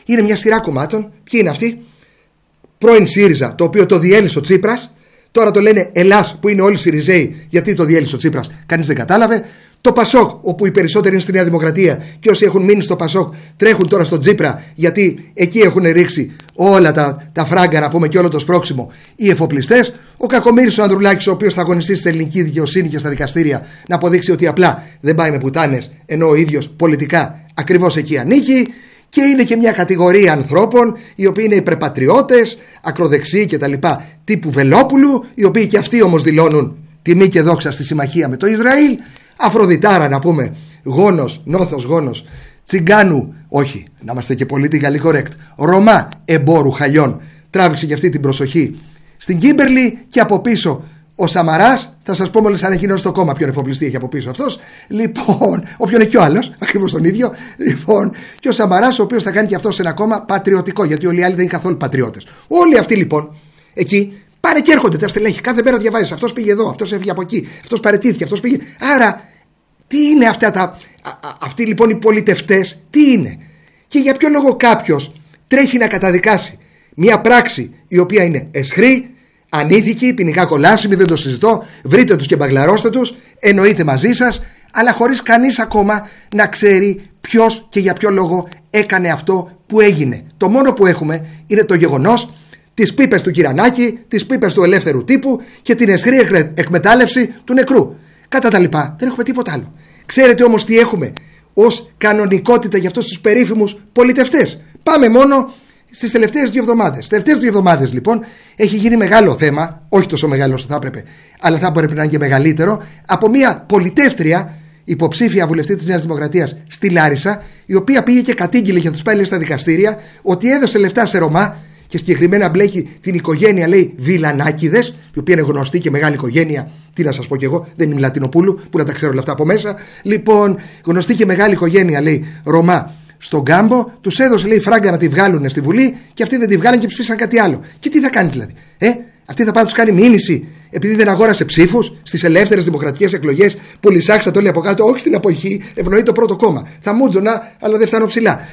Είναι μια σειρά κομμάτων. Ποιοι είναι αυτοί? Πρώην ΣΥΡΙΖΑ, το οποίο το διέλυσε ο Τσίπρας. Τώρα το λένε Ελλάς, που είναι όλοι Σιριζέοι, γιατί το διέλυσε ο Τσίπρας. Κανείς δεν κατάλαβε. Το Πασόκ, όπου οι περισσότεροι είναι στη Νέα Δημοκρατία και όσοι έχουν μείνει στο Πασόκ τρέχουν τώρα στο Τσίπρα, γιατί εκεί έχουν ρίξει όλα τα, τα φράγκα, να πούμε, και όλο το σπρόξιμο οι εφοπλιστές. Ο Κακομοίρης ο Ανδρουλάκης, ο οποίος θα αγωνιστεί στην ελληνική δικαιοσύνη και στα δικαστήρια να αποδείξει ότι απλά δεν πάει με πουτάνες, ενώ ο ίδιος πολιτικά ακριβώς εκεί ανήκει. Και είναι και μια κατηγορία ανθρώπων οι οποίοι είναι υπερπατριώτες, ακροδεξιοί κτλ. Τύπου Βελόπουλου, οι οποίοι και αυτοί όμως δηλώνουν τιμή και δόξα στη συμμαχία με το Ισραήλ. Αφροδιτάρα, να πούμε, γόνος, νόθος γόνος, τσιγκάνου, όχι, να είμαστε και political correct, Ρωμά εμπόρου χαλιών, τράβηξε και αυτή την προσοχή στην Κίμπερλι. Και από πίσω ο Σαμαράς, θα σας πω μόλις ανακοινώσει το κόμμα ποιον εφοπλιστή έχει από πίσω αυτός. Λοιπόν, όποιον είναι κι ο άλλος, ακριβώς τον ίδιο. Λοιπόν, και ο Σαμαράς, ο οποίος θα κάνει και αυτός ένα κόμμα πατριωτικό, γιατί όλοι οι άλλοι δεν είναι καθόλου πατριώτες. Όλοι αυτοί λοιπόν εκεί πάνε και έρχονται τα στελέχη. Κάθε μέρα διαβάζεις, αυτός πήγε εδώ, αυτός έφυγε από εκεί, αυτός παραιτήθηκε, αυτός πήγε. Άρα, τι είναι αυτά τα. Α, α, αυτοί λοιπόν οι πολιτευτές, τι είναι? Και για ποιο λόγο κάποιος τρέχει να καταδικάσει μια πράξη η οποία είναι αισχρή, ανήθικη, ποινικά κολάσιμη, δεν το συζητώ, βρείτε τους και μπαγκλαρώστε τους, εννοείται μαζί σας, αλλά χωρίς κανείς ακόμα να ξέρει ποιος και για ποιο λόγο έκανε αυτό που έγινε. Το μόνο που έχουμε είναι το γεγονός, τις πίπες του Κυρανάκη, τις πίπες του ελεύθερου τύπου και την αισχρή εκμετάλλευση του νεκρού. Κατά τα λοιπά, δεν έχουμε τίποτα άλλο. Ξέρετε όμως τι έχουμε ως κανονικότητα για αυτούς τους περίφημους πολιτευτές? Πάμε μόνο στις τελευταίες δύο εβδομάδες. Στις τελευταίες δύο εβδομάδες λοιπόν έχει γίνει μεγάλο θέμα, όχι τόσο μεγάλο όσο θα έπρεπε, αλλά θα έπρεπε να είναι και μεγαλύτερο, από μια πολιτεύτρια υποψήφια βουλευτή της Νέας Δημοκρατίας στη Λάρισα, η οποία πήγε και κατήγγειλε και θα τους πάει στα δικαστήρια ότι έδωσε λεφτά σε Ρωμά και συγκεκριμένα μπλέκει την οικογένεια, λέει, Βιλανάκηδες, η οποία είναι γνωστή και μεγάλη οικογένεια. Τι να σας πω κι εγώ, δεν είμαι Λατινοπούλου που να τα ξέρω όλα αυτά από μέσα. Λοιπόν, γνωστή και μεγάλη οικογένεια, λέει, Ρωμά στον Κάμπο, τους έδωσε, λέει, φράγκα να τη βγάλουν στη Βουλή και αυτοί δεν τη βγάλαν και ψήφισαν κάτι άλλο. Και τι θα κάνει δηλαδή? Ε, αυτή θα πάει να τους κάνει μήνυση επειδή δεν αγόρασε ψήφους στις ελεύθερες δημοκρατικές εκλογές που λυσάξατε όλοι από κάτω? Όχι στην αποχή, ευνοεί το πρώτο κόμμα. Θα μούτζωνα, αλλά δεν φτάνω ψηλά.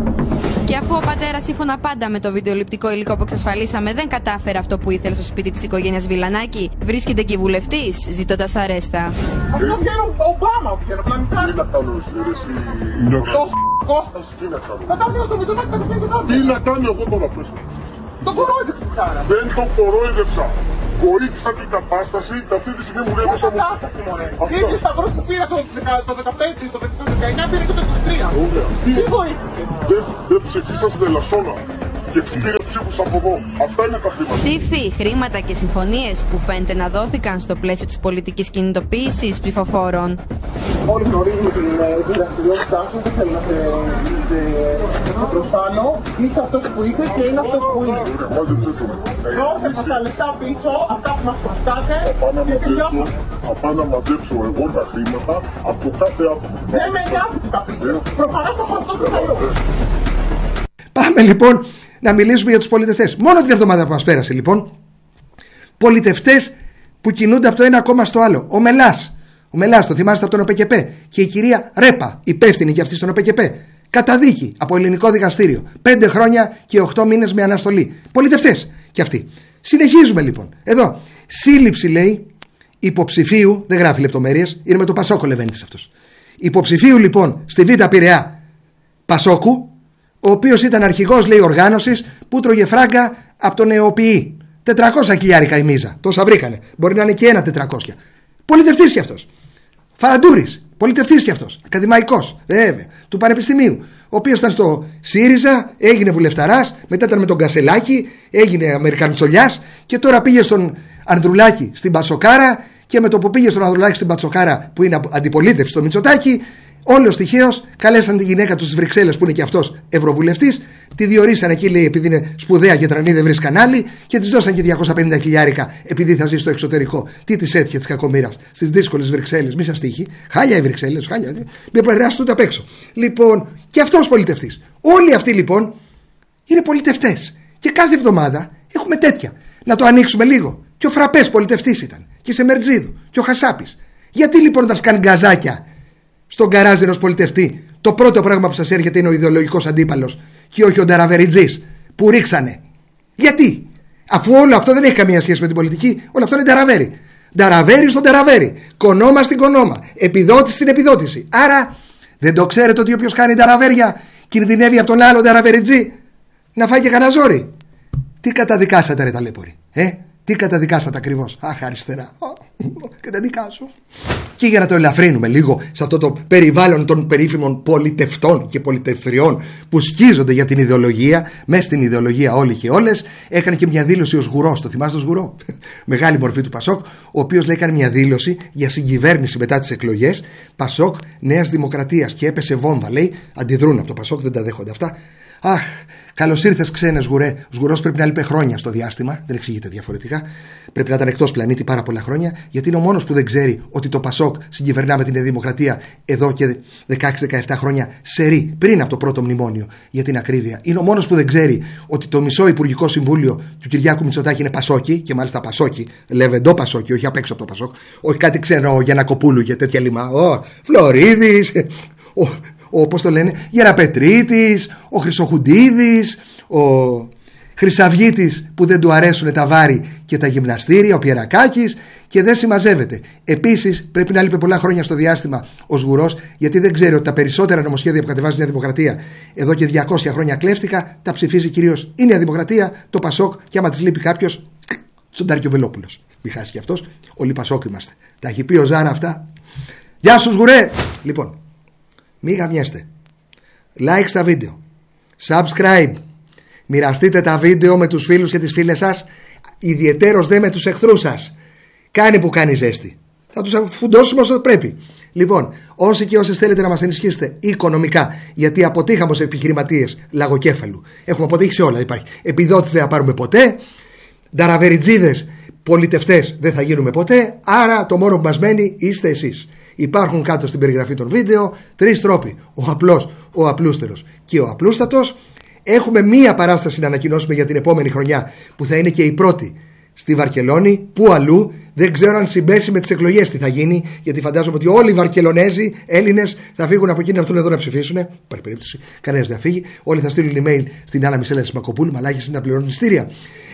Και αφού ο πατέρας, σύμφωνα πάντα με το βιντεοληπτικό υλικό που εξασφαλίσαμε, δεν κατάφερε αυτό που ήθελε στο σπίτι της οικογένειας Βιλανάκη, βρίσκεται και βουλευτής ζητώντας τα ρέστα. Αυτό βγαίνει ο Ομπάμα, βγαίνει ο πλανητάρι. Τι να κάνω εσύ, το Κώστας, τι να κάνω. Θα τα βγαίνω στο Μητσοτάκη, θα το βγαίνει το Τι να κάνω εγώ τώρα πες. Το κορόιδεψες άρα. Δεν το κορόιδεψα. Βοήθησα την κατάσταση και αυτή τη στιγμή μου λέει πως θα μου... κατάσταση μωρέ. Ίδιος σταυρός που πήρα το δεκαπέντε, το δεκαεννιά πήρε και το είκοσι τρία. Τι βοήθησε? Δεν ψηφίσα στην Ελασσόνα και πήρε ψήφους από εδώ. Αυτά είναι τα χρήματα. Ψήφοι, χρήματα και συμφωνίες που φαίνεται να δόθηκαν στο πλαίσιο της πολιτικής κινητοποίησης ψηφοφόρων. Όλοι γνωρίζουμε την δραστηριότητά σου, δεν θέλω να σε προστάνω. Είσαι αυτός που είσαι και είναι αυτός που είναι. Δώσε μας τα λεφτά πίσω, αυτά που μας προστάτε και τελειώσαμε. Θα πάω να μαζέψω εγώ τα χρήματα από κάθε άτομο. Δεν με νοιάζει τι θα πείτε. Προφανώς θα πω αυτό που θέλω. Πάμε λοιπόν να μιλήσουμε για τους πολιτευτές. Μόνο την εβδομάδα που μας πέρασε λοιπόν, πολιτευτές που κινούνται από το ένα κόμμα στο άλλο. Ο Μελάς, ο Μελάς, το θυμάστε από τον ΟΠΕΚΕΠΕ, και η κυρία Ρέπα, υπεύθυνη και αυτή στον ΟΠΕΚΕΠΕ, καταδίκη από ελληνικό δικαστήριο. Πέντε χρόνια και οχτώ μήνες με αναστολή. Πολιτευτές και αυτοί. Συνεχίζουμε λοιπόν. Εδώ, σύλληψη, λέει, υποψηφίου, δεν γράφει λεπτομέρειες, είναι με το Πασόκο Λεβέντης αυτός. Υποψηφίου λοιπόν στη Β' Πειραιά Πασόκου, ο οποίος ήταν αρχηγός, λέει, οργάνωσης που τρώγε φράγκα από τον ΕΟΠΗ. τετρακόσια χιλιάρικα η μίζα. Τόσα βρήκανε. Μπορεί να είναι και ένα τετρακόσια. Πολιτευτής κι αυτός. Φαραντούρης. Πολιτευτής κι αυτός. Ακαδημαϊκός. Βέβαια. Του Πανεπιστημίου. Ο οποίος ήταν στο ΣΥΡΙΖΑ, έγινε βουλευταράς, μετά ήταν με τον Κασελάκη, έγινε Αμερικαντσολιάς και τώρα πήγε στον Ανδρουλάκη στην Πατσοκάρα και με το που πήγε στον Ανδρουλάκη στην Πατσοκάρα που είναι αντιπολίτευση στο Μητσοτάκη, όλος τυχαίως καλέσαν τη γυναίκα του στις Βρυξέλλες που είναι και αυτός ευρωβουλευτής, τη διορίσαν εκεί, λέει, επειδή είναι σπουδαία και τρανή, δεν βρει κανάλι, και της δώσαν και διακόσια πενήντα χιλιάρικα επειδή θα ζει στο εξωτερικό. Τι της έτυχε της κακομοίρας στις δύσκολες Βρυξέλλες? Μη σας τύχει. Χάλια οι Βρυξέλλες, χάλια. Μην περάσουν ούτε απ' έξω. Λοιπόν, και αυτός πολιτευτής. Όλοι αυτοί λοιπόν είναι πολιτευτές. Και κάθε εβδομάδα έχουμε τέτοια. Να το ανοίξουμε λίγο. Και ο Φραπές πολιτευτής ήταν. Και η Σεμερτζίδου. Και ο Χασάπης. Γιατί λοιπόν όταν σκάνει γκαζάκια στον γκαράζ ενός πολιτευτή, το πρώτο πράγμα που σας έρχεται είναι ο ιδεολογικός αντίπαλος και όχι ο Νταραβεριτζής που ρίξανε. Γιατί? Αφού όλο αυτό δεν έχει καμία σχέση με την πολιτική, όλο αυτό είναι Νταραβέρι. Νταραβέρι στον Νταραβέρι. Κονόμα στην κονόμα. Επιδότηση στην επιδότηση. Άρα δεν το ξέρετε ότι όποιος κάνει Νταραβέρια κινδυνεύει από τον άλλο Νταραβεριτζή να φάει και κανένα ζόρι? Τι καταδικάσατε, ρε ταλέποροι? Ε? Τι καταδικάσατε ακριβώς? Αχ, αριστερά. Καταδικάσω. Και για να το ελαφρύνουμε λίγο σε αυτό το περιβάλλον των περίφημων πολιτευτών και πολιτευθριών που σκίζονται για την ιδεολογία, μέσα στην ιδεολογία όλοι και όλες, έκανε και μια δήλωση ο Σγουρός. Το θυμάστε τον Σγουρό? Μεγάλη μορφή του Πασόκ, ο οποίος λέει έκανε μια δήλωση για συγκυβέρνηση μετά τις εκλογές Πασόκ Νέας Δημοκρατίας και έπεσε βόμβα. Λέει, αντιδρούν από το Πασόκ, δεν τα δέχονται αυτά. Αχ, καλώς ήρθες ξένε Σγουρέ. Ο Σγουρός πρέπει να λείπει χρόνια στο διάστημα, δεν εξηγείται διαφορετικά. Πρέπει να ήταν εκτός πλανήτη πάρα πολλά χρόνια, γιατί είναι ο μόνος που δεν ξέρει ότι το Πασόκ συγκυβερνά με την Δημοκρατία εδώ και δεκαέξι δεκαεπτά χρόνια σερί, πριν από το πρώτο μνημόνιο, για την ακρίβεια. Είναι ο μόνος που δεν ξέρει ότι το μισό Υπουργικό Συμβούλιο του Κυριάκου Μητσοτάκη είναι Πασόκι, και μάλιστα Πασόκι, λεβεντό Πασόκι, όχι απ' έξω από το Πασόκ, όχι κάτι ξένο Γιαννακοπούλου και τέτοια λιμά. Ο Φλωρίδης. Ο, ο, πώς το λένε, Γεραπετρίτης, ο Χρυσοχουντίδης, ο Χρυσαυγίτης που δεν του αρέσουν τα βάρη και τα γυμναστήρια, ο Πιερακάκης, και δεν συμμαζεύεται. Επίσης πρέπει να λείπει πολλά χρόνια στο διάστημα ο Σγουρός, γιατί δεν ξέρει ότι τα περισσότερα νομοσχέδια που κατεβάζει η Νέα Δημοκρατία εδώ και διακόσια χρόνια κλέφτηκα, τα ψηφίζει κυρίως η Νέα Δημοκρατία, το Πασόκ, και άμα της λείπει κάποιος, Τσοντάρκιο Βελόπουλος. Μη χάσει κι αυτός, όλοι Πασόκ είμαστε. Τα έχει πει ο Ζάρα αυτά. Γεια σου Σγουρέ! Λοιπόν, μη γαμιέστε. Like στα βίντεο. Subscribe. Μοιραστείτε τα βίντεο με τους φίλους και τις φίλες σας. Ιδιαιτέρως δε με τους εχθρούς σας. Κάνει που κάνει ζέστη. Θα τους φουντώσουμε όσο πρέπει. Λοιπόν, όσοι και όσες θέλετε να μας ενισχύσετε οικονομικά, γιατί αποτύχαμε ως επιχειρηματίες λαγοκέφαλου. Έχουμε αποτύχει σε όλα. Υπάρχει επιδότηση, δεν θα πάρουμε ποτέ. Νταραβεριτζίδες, πολιτευτές, δεν θα γίνουμε ποτέ. Άρα το μόνο που μας μένει είστε εσείς. Υπάρχουν κάτω στην περιγραφή των βίντεο τρεις τρόποι. Ο απλός, ο απλούστερος και ο απλούστατος. Έχουμε μία παράσταση να ανακοινώσουμε για την επόμενη χρονιά, που θα είναι και η πρώτη στη Βαρκελόνη. Πού αλλού? Δεν ξέρω αν συμπέσει με τις εκλογές τι θα γίνει, γιατί φαντάζομαι ότι όλοι οι Βαρκελονέζοι, Έλληνες, θα φύγουν από εκεί να έρθουν εδώ να ψηφίσουν. Υπάρχει περίπτωση, κανένας δεν θα φύγει. Όλοι θα στείλουν email στην Άννα Μισέλα Σμακοπούλου, μαλάκες είναι να πληρώνουν εισιτήρια.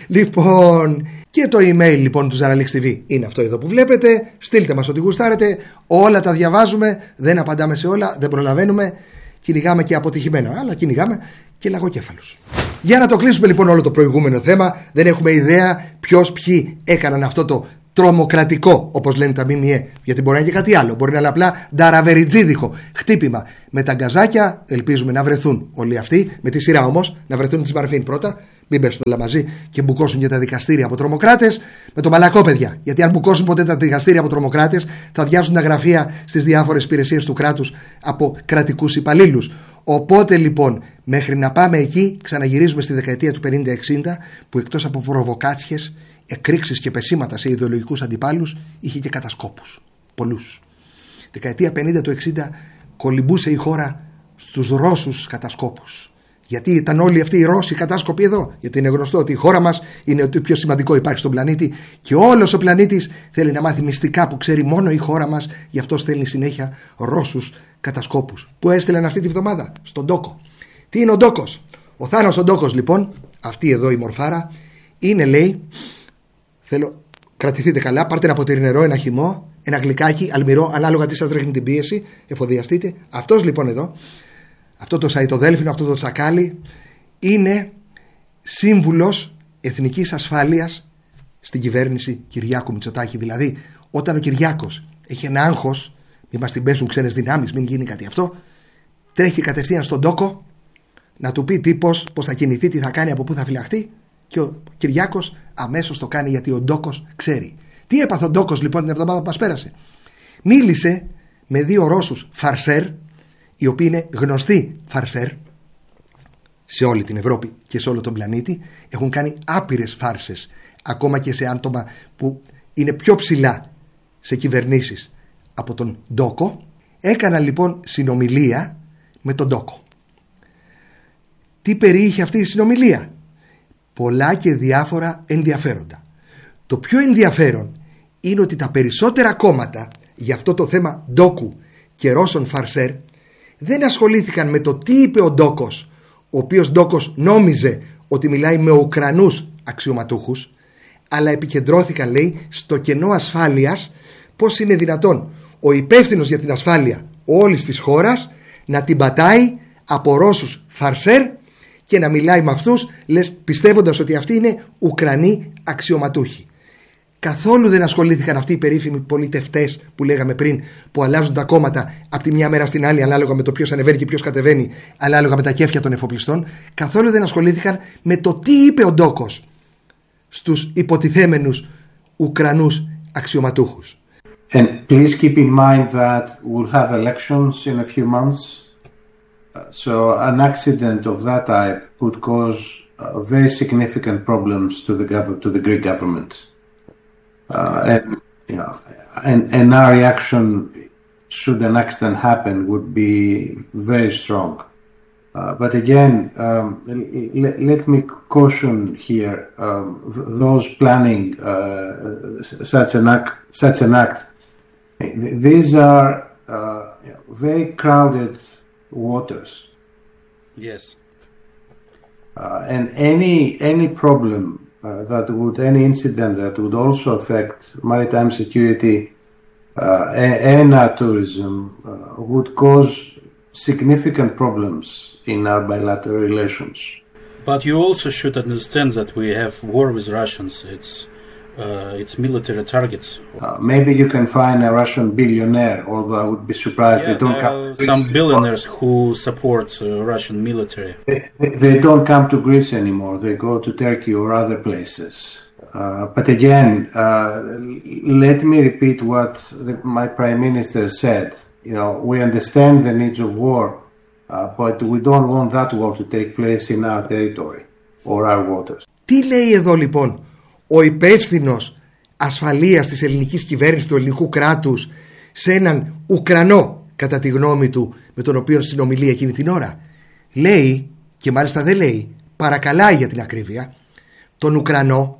Λοιπόν, και το email λοιπόν του Ζαραλίξ τι βι είναι αυτό εδώ που βλέπετε. Στείλτε μας ό,τι γουστάρετε. Όλα τα διαβάζουμε. Δεν απαντάμε σε όλα, δεν προλαβαίνουμε. Κυνηγάμε και αποτυχημένα, αλλά κυνηγάμε και λαγοκέφαλους. Για να το κλείσουμε λοιπόν όλο το προηγούμενο θέμα, δεν έχουμε ιδέα ποιος, ποιοι έκαναν αυτό το τρομοκρατικό, όπως λένε τα ΜΜΕ, γιατί μπορεί να είναι και κάτι άλλο. Μπορεί να είναι απλά νταραβεριτζίδικο χτύπημα με τα γκαζάκια. Ελπίζουμε να βρεθούν όλοι αυτοί, με τη σειρά όμως, να βρεθούν τις Μαρφίν πρώτα. Μην πέσουν όλα μαζί και μπουκώσουν για τα δικαστήρια από τρομοκράτες. Με το μαλακό, παιδιά. Γιατί αν μπουκώσουν ποτέ τα δικαστήρια από τρομοκράτες, θα βιάζουν τα γραφεία στις διάφορες υπηρεσίες του κράτους από κρατικούς υπαλλήλους. Οπότε λοιπόν, μέχρι να πάμε εκεί, ξαναγυρίζουμε στη δεκαετία του πενήντα εξήντα, που εκτός από προβοκάτσιες, εκρήξεις και πεσήματα σε ιδεολογικούς αντιπάλους, είχε και κατασκόπους. Πολλούς. Δεκαετία πενήντα του εξήντα κολυμπούσε η χώρα στους Ρώσους κατασκόπους. Γιατί ήταν όλοι αυτοί οι Ρώσοι κατάσκοποι εδώ? Γιατί είναι γνωστό ότι η χώρα μας είναι το πιο σημαντικό υπάρχει στον πλανήτη, και όλος ο πλανήτης θέλει να μάθει μυστικά που ξέρει μόνο η χώρα μας. Γι' αυτό στέλνει συνέχεια Ρώσους κατασκόπους. Που έστειλαν αυτή τη βδομάδα? Στον Ντόκο. Τι είναι ο Ντόκος? Ο Θάνος ο Ντόκος λοιπόν, αυτή εδώ η μορφάρα, είναι, λέει, θέλω, κρατηθείτε καλά, πάρτε ένα ποτήρι νερό, ένα χυμό, ένα γλυκάκι, αλμυρό, ανάλογα τι σας ρίχνει την πίεση, εφοδιαστείτε. Αυτός λοιπόν εδώ, αυτό το σαϊτοδέλφινο, αυτό το τσακάλι, είναι σύμβουλος εθνικής ασφάλειας στην κυβέρνηση Κυριάκου Μητσοτάκη. Δηλαδή, όταν ο Κυριάκος έχει ένα άγχος, μην μας την πέσουν ξένες δυνάμεις, μην γίνει κάτι αυτό, τρέχει κατευθείαν στον Ντόκο να του πει τι, πώς, πώς θα κινηθεί, τι θα κάνει, από πού θα φυλαχτεί, και ο Κυριάκος αμέσως το κάνει, γιατί ο Ντόκος ξέρει. Τι έπαθε ο Ντόκος λοιπόν την εβδομάδα που μας πέρασε? Μίλησε με δύο Ρώσους φαρσέρ, οι οποίοι είναι γνωστοί φαρσέρ σε όλη την Ευρώπη και σε όλο τον πλανήτη. Έχουν κάνει άπειρες φάρσες, ακόμα και σε άτομα που είναι πιο ψηλά σε κυβερνήσεις από τον Ντόκο. Έκαναν λοιπόν συνομιλία με τον Ντόκο. Τι περιείχε αυτή η συνομιλία? Πολλά και διάφορα ενδιαφέροντα. Το πιο ενδιαφέρον είναι ότι τα περισσότερα κόμματα για αυτό το θέμα Ντόκου και Ρώσων φαρσέρ δεν ασχολήθηκαν με το τι είπε ο Ντόκος ο οποίος ντόκος νόμιζε ότι μιλάει με Ουκρανούς αξιωματούχους, αλλά επικεντρώθηκαν, λέει, στο κενό ασφάλειας, πώς είναι δυνατόν ο υπεύθυνος για την ασφάλεια όλης της χώρας να την πατάει από Ρώσους φαρσέρ και να μιλάει με αυτούς, λες, πιστεύοντας ότι αυτοί είναι Ουκρανοί αξιωματούχοι. Καθόλου δεν ασχολήθηκαν αυτοί οι περίφημοι πολιτευτές που λέγαμε πριν, που αλλάζουν τα κόμματα από τη μια μέρα στην άλλη, ανάλογα με το ποιος ανεβαίνει και ποιος κατεβαίνει, ανάλογα με τα κέφια των εφοπλιστών. Καθόλου δεν ασχολήθηκαν με το τι είπε ο ντόκος στους υποτιθέμενους Ουκρανούς αξιωματούχους. And please keep in mind that we'll have elections in a few months. So an accident of that type could cause uh, very significant problems to the gov- to the Greek government. Uh, and, you know, and, and our reaction, should an accident happen, would be very strong. Uh, but again, um, l- let me caution here um, those planning uh, such an act. Such an act. These are uh, very crowded waters. Yes. Uh, and any any problem uh, that would, any incident that would also affect maritime security uh, and, and our tourism uh, would cause significant problems in our bilateral relations. But you also should understand that we have war with Russians. It's uh, it's military targets. Uh, maybe you can find a Russian billionaire, although I would be surprised yeah, they don't there come. are some billionaires who support uh, Russian military. They, they don't come to Greece anymore. They go to Turkey or other places. Uh, but again, uh, let me repeat what the, my Prime Minister said. You know, we understand the needs of war, uh, but we don't want that war to take place in our territory or our waters. Τι λέει εδώ λοιπόν ο υπεύθυνος ασφαλείας της ελληνικής κυβέρνησης, του ελληνικού κράτους, σε έναν Ουκρανό, κατά τη γνώμη του, με τον οποίο συνομιλεί εκείνη την ώρα? Λέει, και μάλιστα δεν λέει, παρακαλάει για την ακρίβεια, τον Ουκρανό,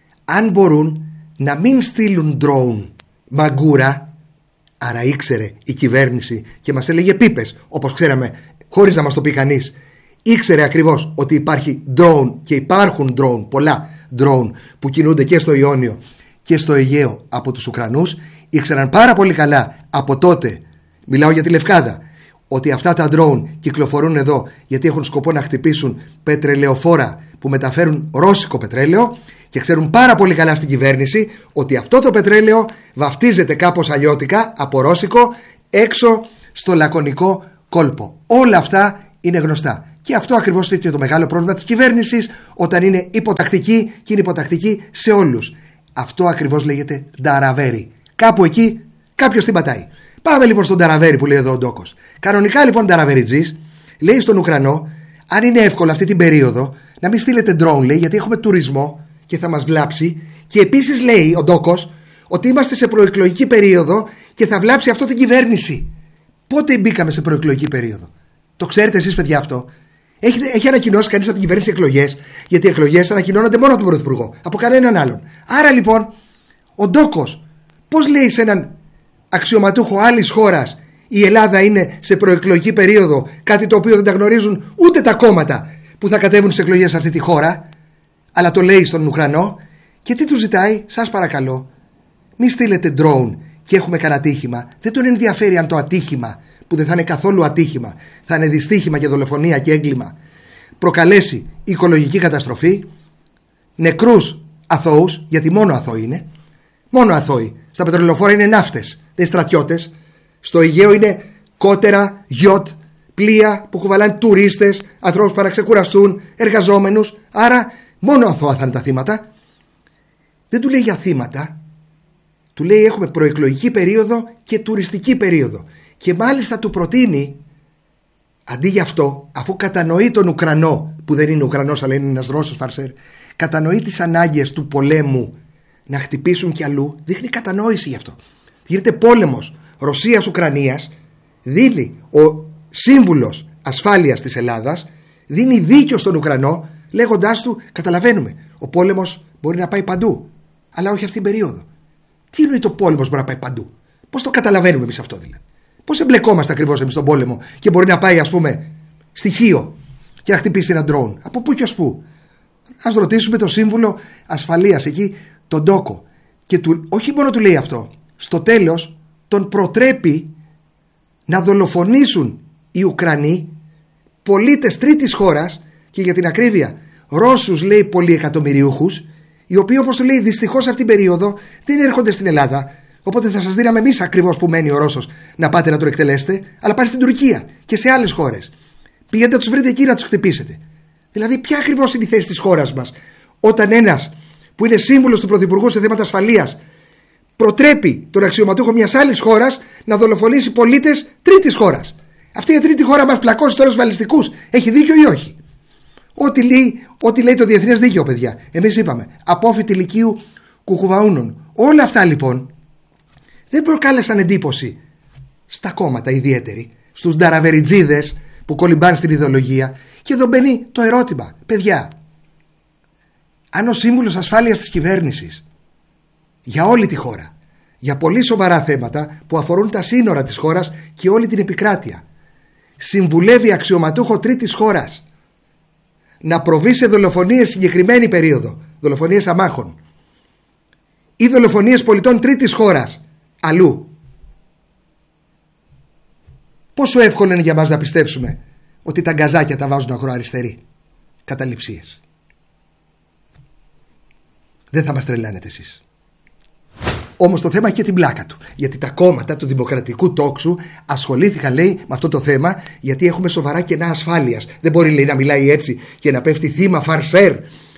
αν μπορούν να μην στείλουν drone μαγκούρα. Άρα ήξερε η κυβέρνηση και μας έλεγε πίπες, όπως ξέραμε, χωρίς να μας το πει κανείς. Ήξερε ακριβώς ότι υπάρχει drone και υπάρχουν drone, πολλά drone που κινούνται και στο Ιόνιο και στο Αιγαίο από τους Ουκρανούς. Ήξεραν πάρα πολύ καλά από τότε, μιλάω για τη Λευκάδα, ότι αυτά τα drone κυκλοφορούν εδώ γιατί έχουν σκοπό να χτυπήσουν πετρελαιοφόρα που μεταφέρουν ρώσικο πετρέλαιο, και ξέρουν πάρα πολύ καλά στην κυβέρνηση ότι αυτό το πετρέλαιο βαφτίζεται κάπως αλλιώτικα από ρώσικο έξω στο λακωνικό κόλπο. Όλα αυτά είναι γνωστά. Και αυτό ακριβώς είναι και το μεγάλο πρόβλημα της κυβέρνησης, όταν είναι υποτακτική, και είναι υποτακτική σε όλους. Αυτό ακριβώς λέγεται νταραβέρι. Κάπου εκεί κάποιος την πατάει. Πάμε λοιπόν στον νταραβέρι που λέει εδώ ο ντόκος. Κανονικά λοιπόν νταραβεριτζής λέει στον Ουκρανό, αν είναι εύκολο αυτή την περίοδο να μην στείλετε drone, λέει, γιατί έχουμε τουρισμό και θα μας βλάψει. Και επίσης λέει ο ντόκος ότι είμαστε σε προεκλογική περίοδο και θα βλάψει αυτό την κυβέρνηση. Πότε μπήκαμε σε προεκλογική περίοδο? Το ξέρετε εσείς, παιδιά, αυτό? Έχει, έχει ανακοινώσει κανείς από την κυβέρνηση εκλογές? Γιατί οι εκλογές ανακοινώνονται μόνο από τον Πρωθυπουργό, από κανέναν άλλον. Άρα λοιπόν ο ντόκος πώς λέει σε έναν αξιωματούχο άλλης χώρας η Ελλάδα είναι σε προεκλογική περίοδο, κάτι το οποίο δεν τα γνωρίζουν ούτε τα κόμματα που θα κατέβουν στις εκλογές σε αυτή τη χώρα, αλλά το λέει στον Ουκρανό? Και τι του ζητάει? Σας παρακαλώ, μη στείλετε drone και έχουμε κανένα ατύχημα. Δεν τον ενδιαφέρει αν το ατύχημα, που δεν θα είναι καθόλου ατύχημα, θα είναι δυστύχημα και δολοφονία και έγκλημα, προκαλέσει οικολογική καταστροφή, νεκρούς αθώους, γιατί μόνο αθώοι είναι, μόνο αθώοι. Στα πετρελαιοφόρα είναι ναύτες, δεν είναι στρατιώτες. Στο Αιγαίο είναι κότερα, γιότ, πλοία που κουβαλάνε τουρίστες, ανθρώπους που παραξεκουραστούν, εργαζόμενους. Άρα μόνο αθώα θα είναι τα θύματα. Δεν του λέει για θύματα, του λέει έχουμε προεκλογική περίοδο και τουριστική περίοδο. Και μάλιστα του προτείνει, αντί για αυτό, αφού κατανοεί τον Ουκρανό, που δεν είναι Ουκρανός αλλά είναι ένας Ρώσος φαρσέρ, κατανοεί τις ανάγκες του πολέμου να χτυπήσουν κι αλλού, δείχνει κατανόηση γι' αυτό. Γίνεται πόλεμος Ρωσίας-Ουκρανίας, δίνει ο σύμβουλος ασφάλειας της Ελλάδας, δίνει δίκιο στον Ουκρανό, λέγοντάς του, καταλαβαίνουμε, ο πόλεμος μπορεί να πάει παντού, αλλά όχι αυτήν την περίοδο. Τι εννοεί το πόλεμος μπορεί να πάει παντού? Πώς το καταλαβαίνουμε εμείς αυτό δηλαδή? Πώς εμπλεκόμαστε ακριβώς εμείς στον πόλεμο και μπορεί να πάει, ας πούμε, στη Χίο και να χτυπήσει ένα ντρόουν. Από πού και ως πού. Ας ρωτήσουμε τον σύμβουλο ασφαλείας εκεί, τον Ντόκο. Και του, όχι μόνο του λέει αυτό, στο τέλος τον προτρέπει να δολοφονήσουν οι Ουκρανοί πολίτες τρίτης χώρας και για την ακρίβεια Ρώσους, λέει, πολυεκατομμυριούχους, οι οποίοι, όπως του λέει, δυστυχώς αυτήν την περίοδο δεν έρχονται στην Ελλάδα. Οπότε θα σας δίναμε εμείς ακριβώς που μένει ο Ρώσος να πάτε να το εκτελέσετε, αλλά πάει στην Τουρκία και σε άλλες χώρες. Πηγαίνετε να τους βρείτε εκεί να τους χτυπήσετε. Δηλαδή, ποια ακριβώς είναι η θέση της χώρας μας όταν ένας που είναι σύμβουλος του Πρωθυπουργού σε θέματα ασφαλείας προτρέπει τον αξιωματούχο μιας άλλης χώρας να δολοφονήσει πολίτες τρίτης χώρας. Αυτή η τρίτη χώρα μας πλακώσει τώρα ασφαλιστικούς. Έχει δίκιο ή όχι? Ό,τι λέει, ό,τι λέει το διεθνές δίκαιο, παιδιά. Εμείς είπαμε απόφοιτη λυκείου κουκουβαούνων. Όλα αυτά λοιπόν δεν προκάλεσαν εντύπωση στα κόμματα ιδιαίτερη, στους νταραβεριτζίδες που κολυμπάνε στην ιδεολογία. Και εδώ μπαίνει το ερώτημα, παιδιά, αν ο σύμβουλος ασφάλειας της κυβέρνησης για όλη τη χώρα, για πολύ σοβαρά θέματα που αφορούν τα σύνορα της χώρας και όλη την επικράτεια, συμβουλεύει αξιωματούχο τρίτης χώρας να προβεί σε δολοφονίες συγκεκριμένη περίοδο, δολοφονίες αμάχων ή δολοφονίες πολιτών τρίτης χώρας αλλού, πόσο εύκολο είναι για μας να πιστέψουμε ότι τα γκαζάκια τα βάζουν ακροαριστεροί? Καταληψίες. Δεν θα μας τρελάνετε εσείς. Όμως το θέμα έχει και την πλάκα του. Γιατί τα κόμματα του δημοκρατικού τόξου ασχολήθηκαν, λέει, με αυτό το θέμα, γιατί έχουμε σοβαρά κενά ασφάλειας. Δεν μπορεί, λέει, να μιλάει έτσι και να πέφτει θύμα φαρσέρ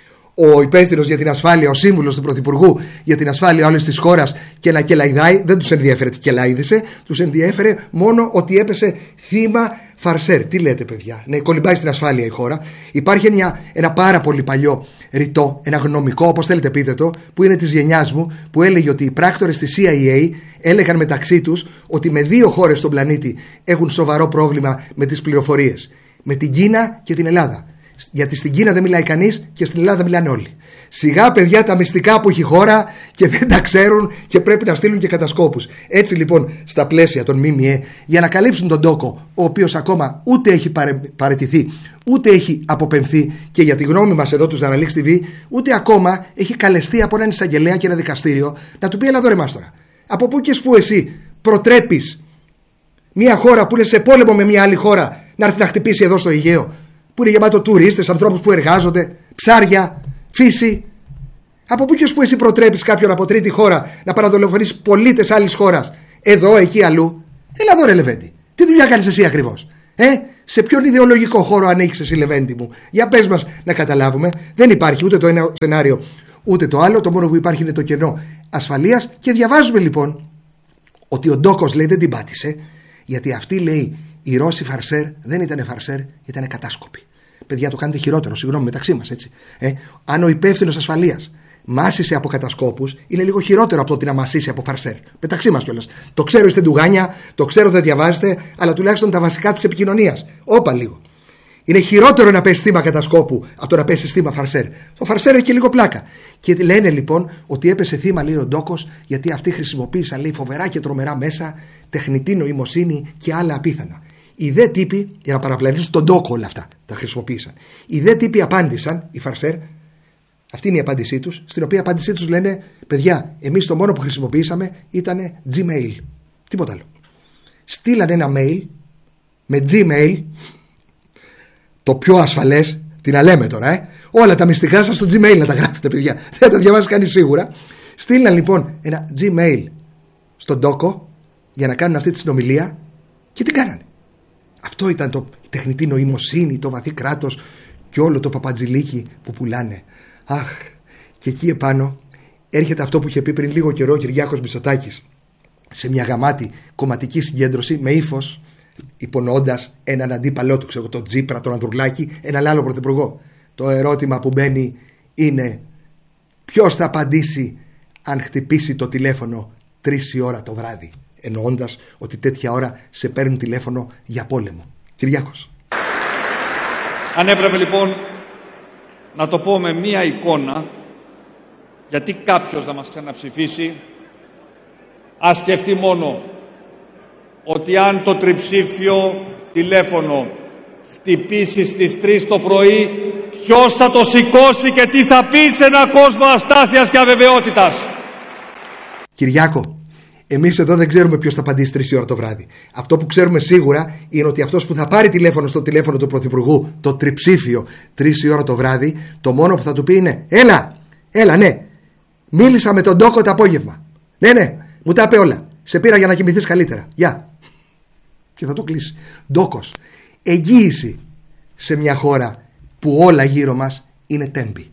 ο υπεύθυνος για την ασφάλεια, ο σύμβουλος του Πρωθυπουργού για την ασφάλεια όλης της χώρας και να κελαϊδάει. Δεν τους ενδιαφέρε τι κελάιδησε, τους ενδιαφέρε μόνο ότι έπεσε θύμα φαρσέρ. Τι λέτε, παιδιά? Ναι, κολυμπάει στην ασφάλεια η χώρα. Υπάρχει μια, ένα πάρα πολύ παλιό ρητό, ένα γνωμικό, όπως θέλετε πείτε το, που είναι της γενιάς μου, που έλεγε ότι οι πράκτορες της σι άι έι έλεγαν μεταξύ τους ότι με δύο χώρες στον πλανήτη έχουν σοβαρό πρόβλημα με τις πληροφορίες. Με την Κίνα και την Ελλάδα. Γιατί στην Κίνα δεν μιλάει κανείς και στην Ελλάδα μιλάνε όλοι. Σιγά, παιδιά, τα μυστικά που έχει η χώρα και δεν τα ξέρουν και πρέπει να στείλουν και κατασκόπους. Έτσι λοιπόν, στα πλαίσια των ΜΜΕ, για να καλύψουν τον Ντόκο, ο οποίος ακόμα ούτε έχει παρε... παραιτηθεί, ούτε έχει αποπεμφθεί και για τη γνώμη μας εδώ του Ζαραλίξ τι βι, ούτε ακόμα έχει καλεστεί από έναν εισαγγελέα και ένα δικαστήριο να του πει: έλα εδώ ρε μάστορα. Από πού και σπού εσύ προτρέπεις μια χώρα που είναι σε πόλεμο με μια άλλη χώρα να έρθει να χτυπήσει εδώ στο Αιγαίο, που είναι γεμάτο τουρίστες, ανθρώπους που εργάζονται, ψάρια, φύση? Από πού και ως πού εσύ προτρέπεις κάποιον από τρίτη χώρα να παραδολοφονήσει πολίτες άλλης χώρας, εδώ, εκεί, αλλού? Έλα εδώ ρε Λεβέντη, τι δουλειά κάνεις εσύ ακριβώς? Ε, σε ποιον ιδεολογικό χώρο ανήκεις εσύ, Λεβέντη μου? Για πες μας να καταλάβουμε. Δεν υπάρχει ούτε το ένα σενάριο ούτε το άλλο. Το μόνο που υπάρχει είναι το κενό ασφαλείας. Και διαβάζουμε λοιπόν ότι ο Ντόκος, λέει, δεν την πάτησε, γιατί αυτή, λέει, οι Ρώσοι φαρσέρ δεν ήταν φαρσέρ, ήταν κατάσκοποι. Παιδιά, το κάνετε χειρότερο, συγγνώμη, μεταξύ μας, έτσι. Ε, αν ο υπεύθυνος ασφαλείας μάσησε από κατασκόπους, είναι λίγο χειρότερο από το ότι να μασίσει από φαρσέρ. Μεταξύ μας κιόλας. Το ξέρω, είστε ντουγάνια, το ξέρω, δεν διαβάζετε, αλλά τουλάχιστον τα βασικά της επικοινωνίας. Όπα λίγο. Είναι χειρότερο να πέσει θύμα κατασκόπου από το να πέσει θύμα φαρσέρ. Το φαρσέρ έχει και λίγο πλάκα. Και λένε λοιπόν ότι έπεσε θύμα, λέει ο Ντόκος, γιατί αυτοί χρησιμοποίησαν, λέει, φοβερά και τρομερά μέσα, τεχνητή νοημοσύνη και άλλα απίθανα. Οι δε τύποι, για να παραπλανήσουν τον Ντόκο, όλα αυτά τα χρησιμοποίησαν. Οι δε τύποι απάντησαν, οι φαρσέρ, αυτή είναι η απάντησή τους, στην οποία απάντησή τους λένε: παιδιά, εμείς το μόνο που χρησιμοποιήσαμε ήταν Gmail. Τίποτα άλλο. Στείλαν ένα mail με Gmail, το πιο ασφαλές, τι να λέμε τώρα, ε. Όλα τα μυστικά σας στο Gmail να τα γράφετε, παιδιά. Δεν θα τα διαβάσει κανείς σίγουρα. Στείλαν λοιπόν ένα Gmail στον Ντόκο για να κάνουν αυτή τη συνομιλία και τι κάνανε? Αυτό ήταν το η τεχνητή νοημοσύνη, το βαθύ κράτος και όλο το παπατζηλίκι που πουλάνε. Αχ, και εκεί επάνω έρχεται αυτό που είχε πει πριν λίγο καιρό ο Κυριάκος Μητσοτάκης σε μια γαμάτη κομματική συγκέντρωση με ύφος, υπονοώντας έναν αντίπαλό του, ξέρω, τον Τζίπρα, τον Ανδρουλάκη, έναν άλλο πρωθυπουργό. Το ερώτημα που μπαίνει είναι: ποιος θα απαντήσει αν χτυπήσει το τηλέφωνο τρεις η ώρα το βράδυ? Εννοώντας ότι τέτοια ώρα σε παίρνουν τηλέφωνο για πόλεμο. Κυριάκος. Αν έπρεπε λοιπόν να το πω με μία εικόνα, γιατί κάποιος να μας ξαναψηφίσει, ας σκεφτεί μόνο ότι αν το τριψήφιο τηλέφωνο χτυπήσει στις τρεις το πρωί, ποιος θα το σηκώσει και τι θα πει σε έναν κόσμο αστάθειας και αβεβαιότητας. Κυριάκο, εμείς εδώ δεν ξέρουμε ποιος θα απαντήσει τρεις η ώρα το βράδυ. Αυτό που ξέρουμε σίγουρα είναι ότι αυτός που θα πάρει τηλέφωνο στο τηλέφωνο του Πρωθυπουργού, το τριψήφιο, τρεις η ώρα το βράδυ, το μόνο που θα του πει είναι έλα, έλα, ναι, μίλησα με τον Ντόκο το απόγευμα. Ναι, ναι, μου τα είπε όλα. Σε πήρα για να κοιμηθείς καλύτερα. Γεια. Και θα το κλείσει. Ντόκος. Εγγύηση σε μια χώρα που όλα γύρω μας είναι τέμπη.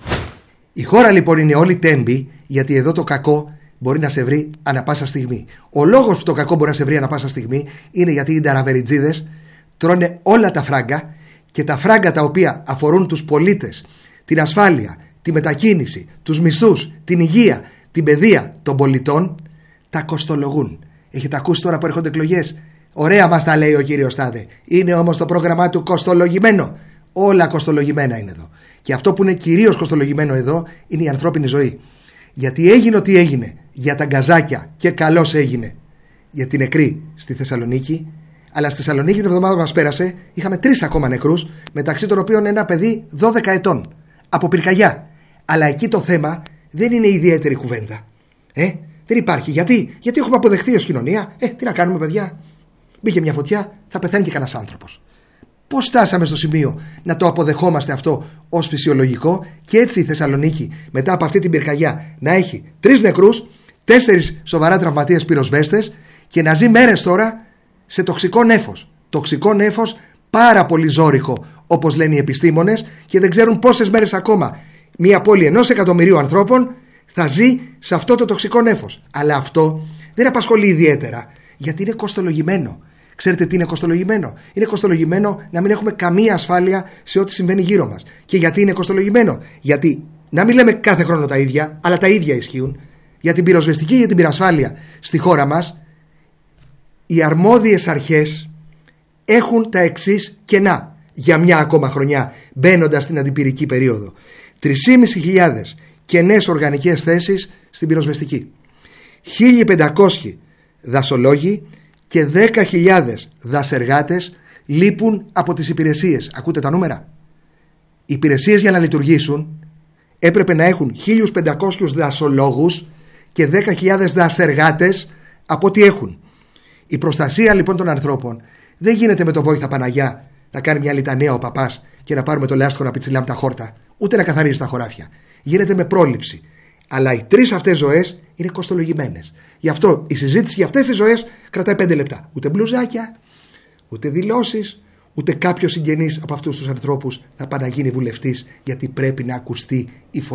Η χώρα λοιπόν είναι όλη τέμπη, γιατί εδώ το κακό μπορεί να σε βρει ανα πάσα στιγμή. Ο λόγος που το κακό μπορεί να σε βρει ανα πάσα στιγμή είναι γιατί οι νταραβεριτζίδες τρώνε όλα τα φράγκα, και τα φράγκα τα οποία αφορούν τους πολίτες, την ασφάλεια, τη μετακίνηση, τους μισθούς, την υγεία, την παιδεία των πολιτών, τα κοστολογούν. Έχετε ακούσει τώρα που έρχονται εκλογές? Ωραία μας τα λέει ο κύριος Τάδε. Είναι όμως το πρόγραμμά του κοστολογημένο. Όλα κοστολογημένα είναι εδώ. Και αυτό που είναι κυρίως κοστολογημένο εδώ είναι η ανθρώπινη ζωή. Γιατί έγινε ό,τι έγινε για τα γκαζάκια, και καλώς έγινε για την νεκρή στη Θεσσαλονίκη. Αλλά στη Θεσσαλονίκη την εβδομάδα που μας πέρασε είχαμε τρεις ακόμα νεκρούς, μεταξύ των οποίων ένα παιδί δώδεκα ετών από πυρκαγιά. Αλλά εκεί το θέμα δεν είναι ιδιαίτερη κουβέντα. Ε, δεν υπάρχει. Γιατί, Γιατί έχουμε αποδεχθεί ως κοινωνία. Ε, τι να κάνουμε, παιδιά. Μπήκε μια φωτιά, θα πεθάνει και κανένας άνθρωπος. Πώς φτάσαμε στο σημείο να το αποδεχόμαστε αυτό ως φυσιολογικό, και έτσι η Θεσσαλονίκη μετά από αυτή την πυρκαγιά να έχει τρεις νεκρούς, τέσσερις σοβαρά τραυματίες πυροσβέστες, και να ζει μέρες τώρα σε τοξικό νέφος. Τοξικό νέφος πάρα πολύ ζώρικο, όπως λένε οι επιστήμονες, και δεν ξέρουν πόσες μέρες ακόμα μια πόλη ενός εκατομμυρίου ανθρώπων θα ζει σε αυτό το τοξικό νέφος. Αλλά αυτό δεν απασχολεί ιδιαίτερα, γιατί είναι κοστολογημένο. Ξέρετε τι είναι κοστολογημένο? Είναι κοστολογημένο να μην έχουμε καμία ασφάλεια σε ό,τι συμβαίνει γύρω μας. Και γιατί είναι κοστολογημένο? Γιατί, να μην λέμε κάθε χρόνο τα ίδια, αλλά τα ίδια ισχύουν. Για την πυροσβεστική και για την πυρασφάλεια στη χώρα μας, οι αρμόδιες αρχές έχουν τα εξής κενά για μια ακόμα χρονιά, μπαίνοντας στην αντιπυρική περίοδο. τρεις χιλιάδες πεντακόσιες κενές οργανικές θέσεις στην πυροσβεστική, χίλια πεντακόσιοι δασολόγοι και δέκα χιλιάδες δασεργάτες λείπουν από τις υπηρεσίες. Ακούτε τα νούμερα? Οι υπηρεσίες για να λειτουργήσουν έπρεπε να έχουν χίλια πεντακόσιους δασολόγους και δέκα χιλιάδες δασεργάτες από ό,τι έχουν. Η προστασία λοιπόν των ανθρώπων δεν γίνεται με το Βόηθα Παναγιά να κάνει μια λιτανία ο παπάς και να πάρουμε το λάστιχο να πιτσιλάμε τα χόρτα, ούτε να καθαρίζει τα χωράφια. Γίνεται με πρόληψη. Αλλά οι τρεις αυτές ζωές είναι κοστολογημένες. Γι' αυτό η συζήτηση για αυτές τις ζωές κρατάει πέντε λεπτά. Ούτε μπλουζάκια, ούτε δηλώσεις, ούτε κάποιος συγγενής από αυτούς τους ανθρώπους θα πάει να γίνει βουλευτής, γιατί πρέπει να ακουστεί η φωνή.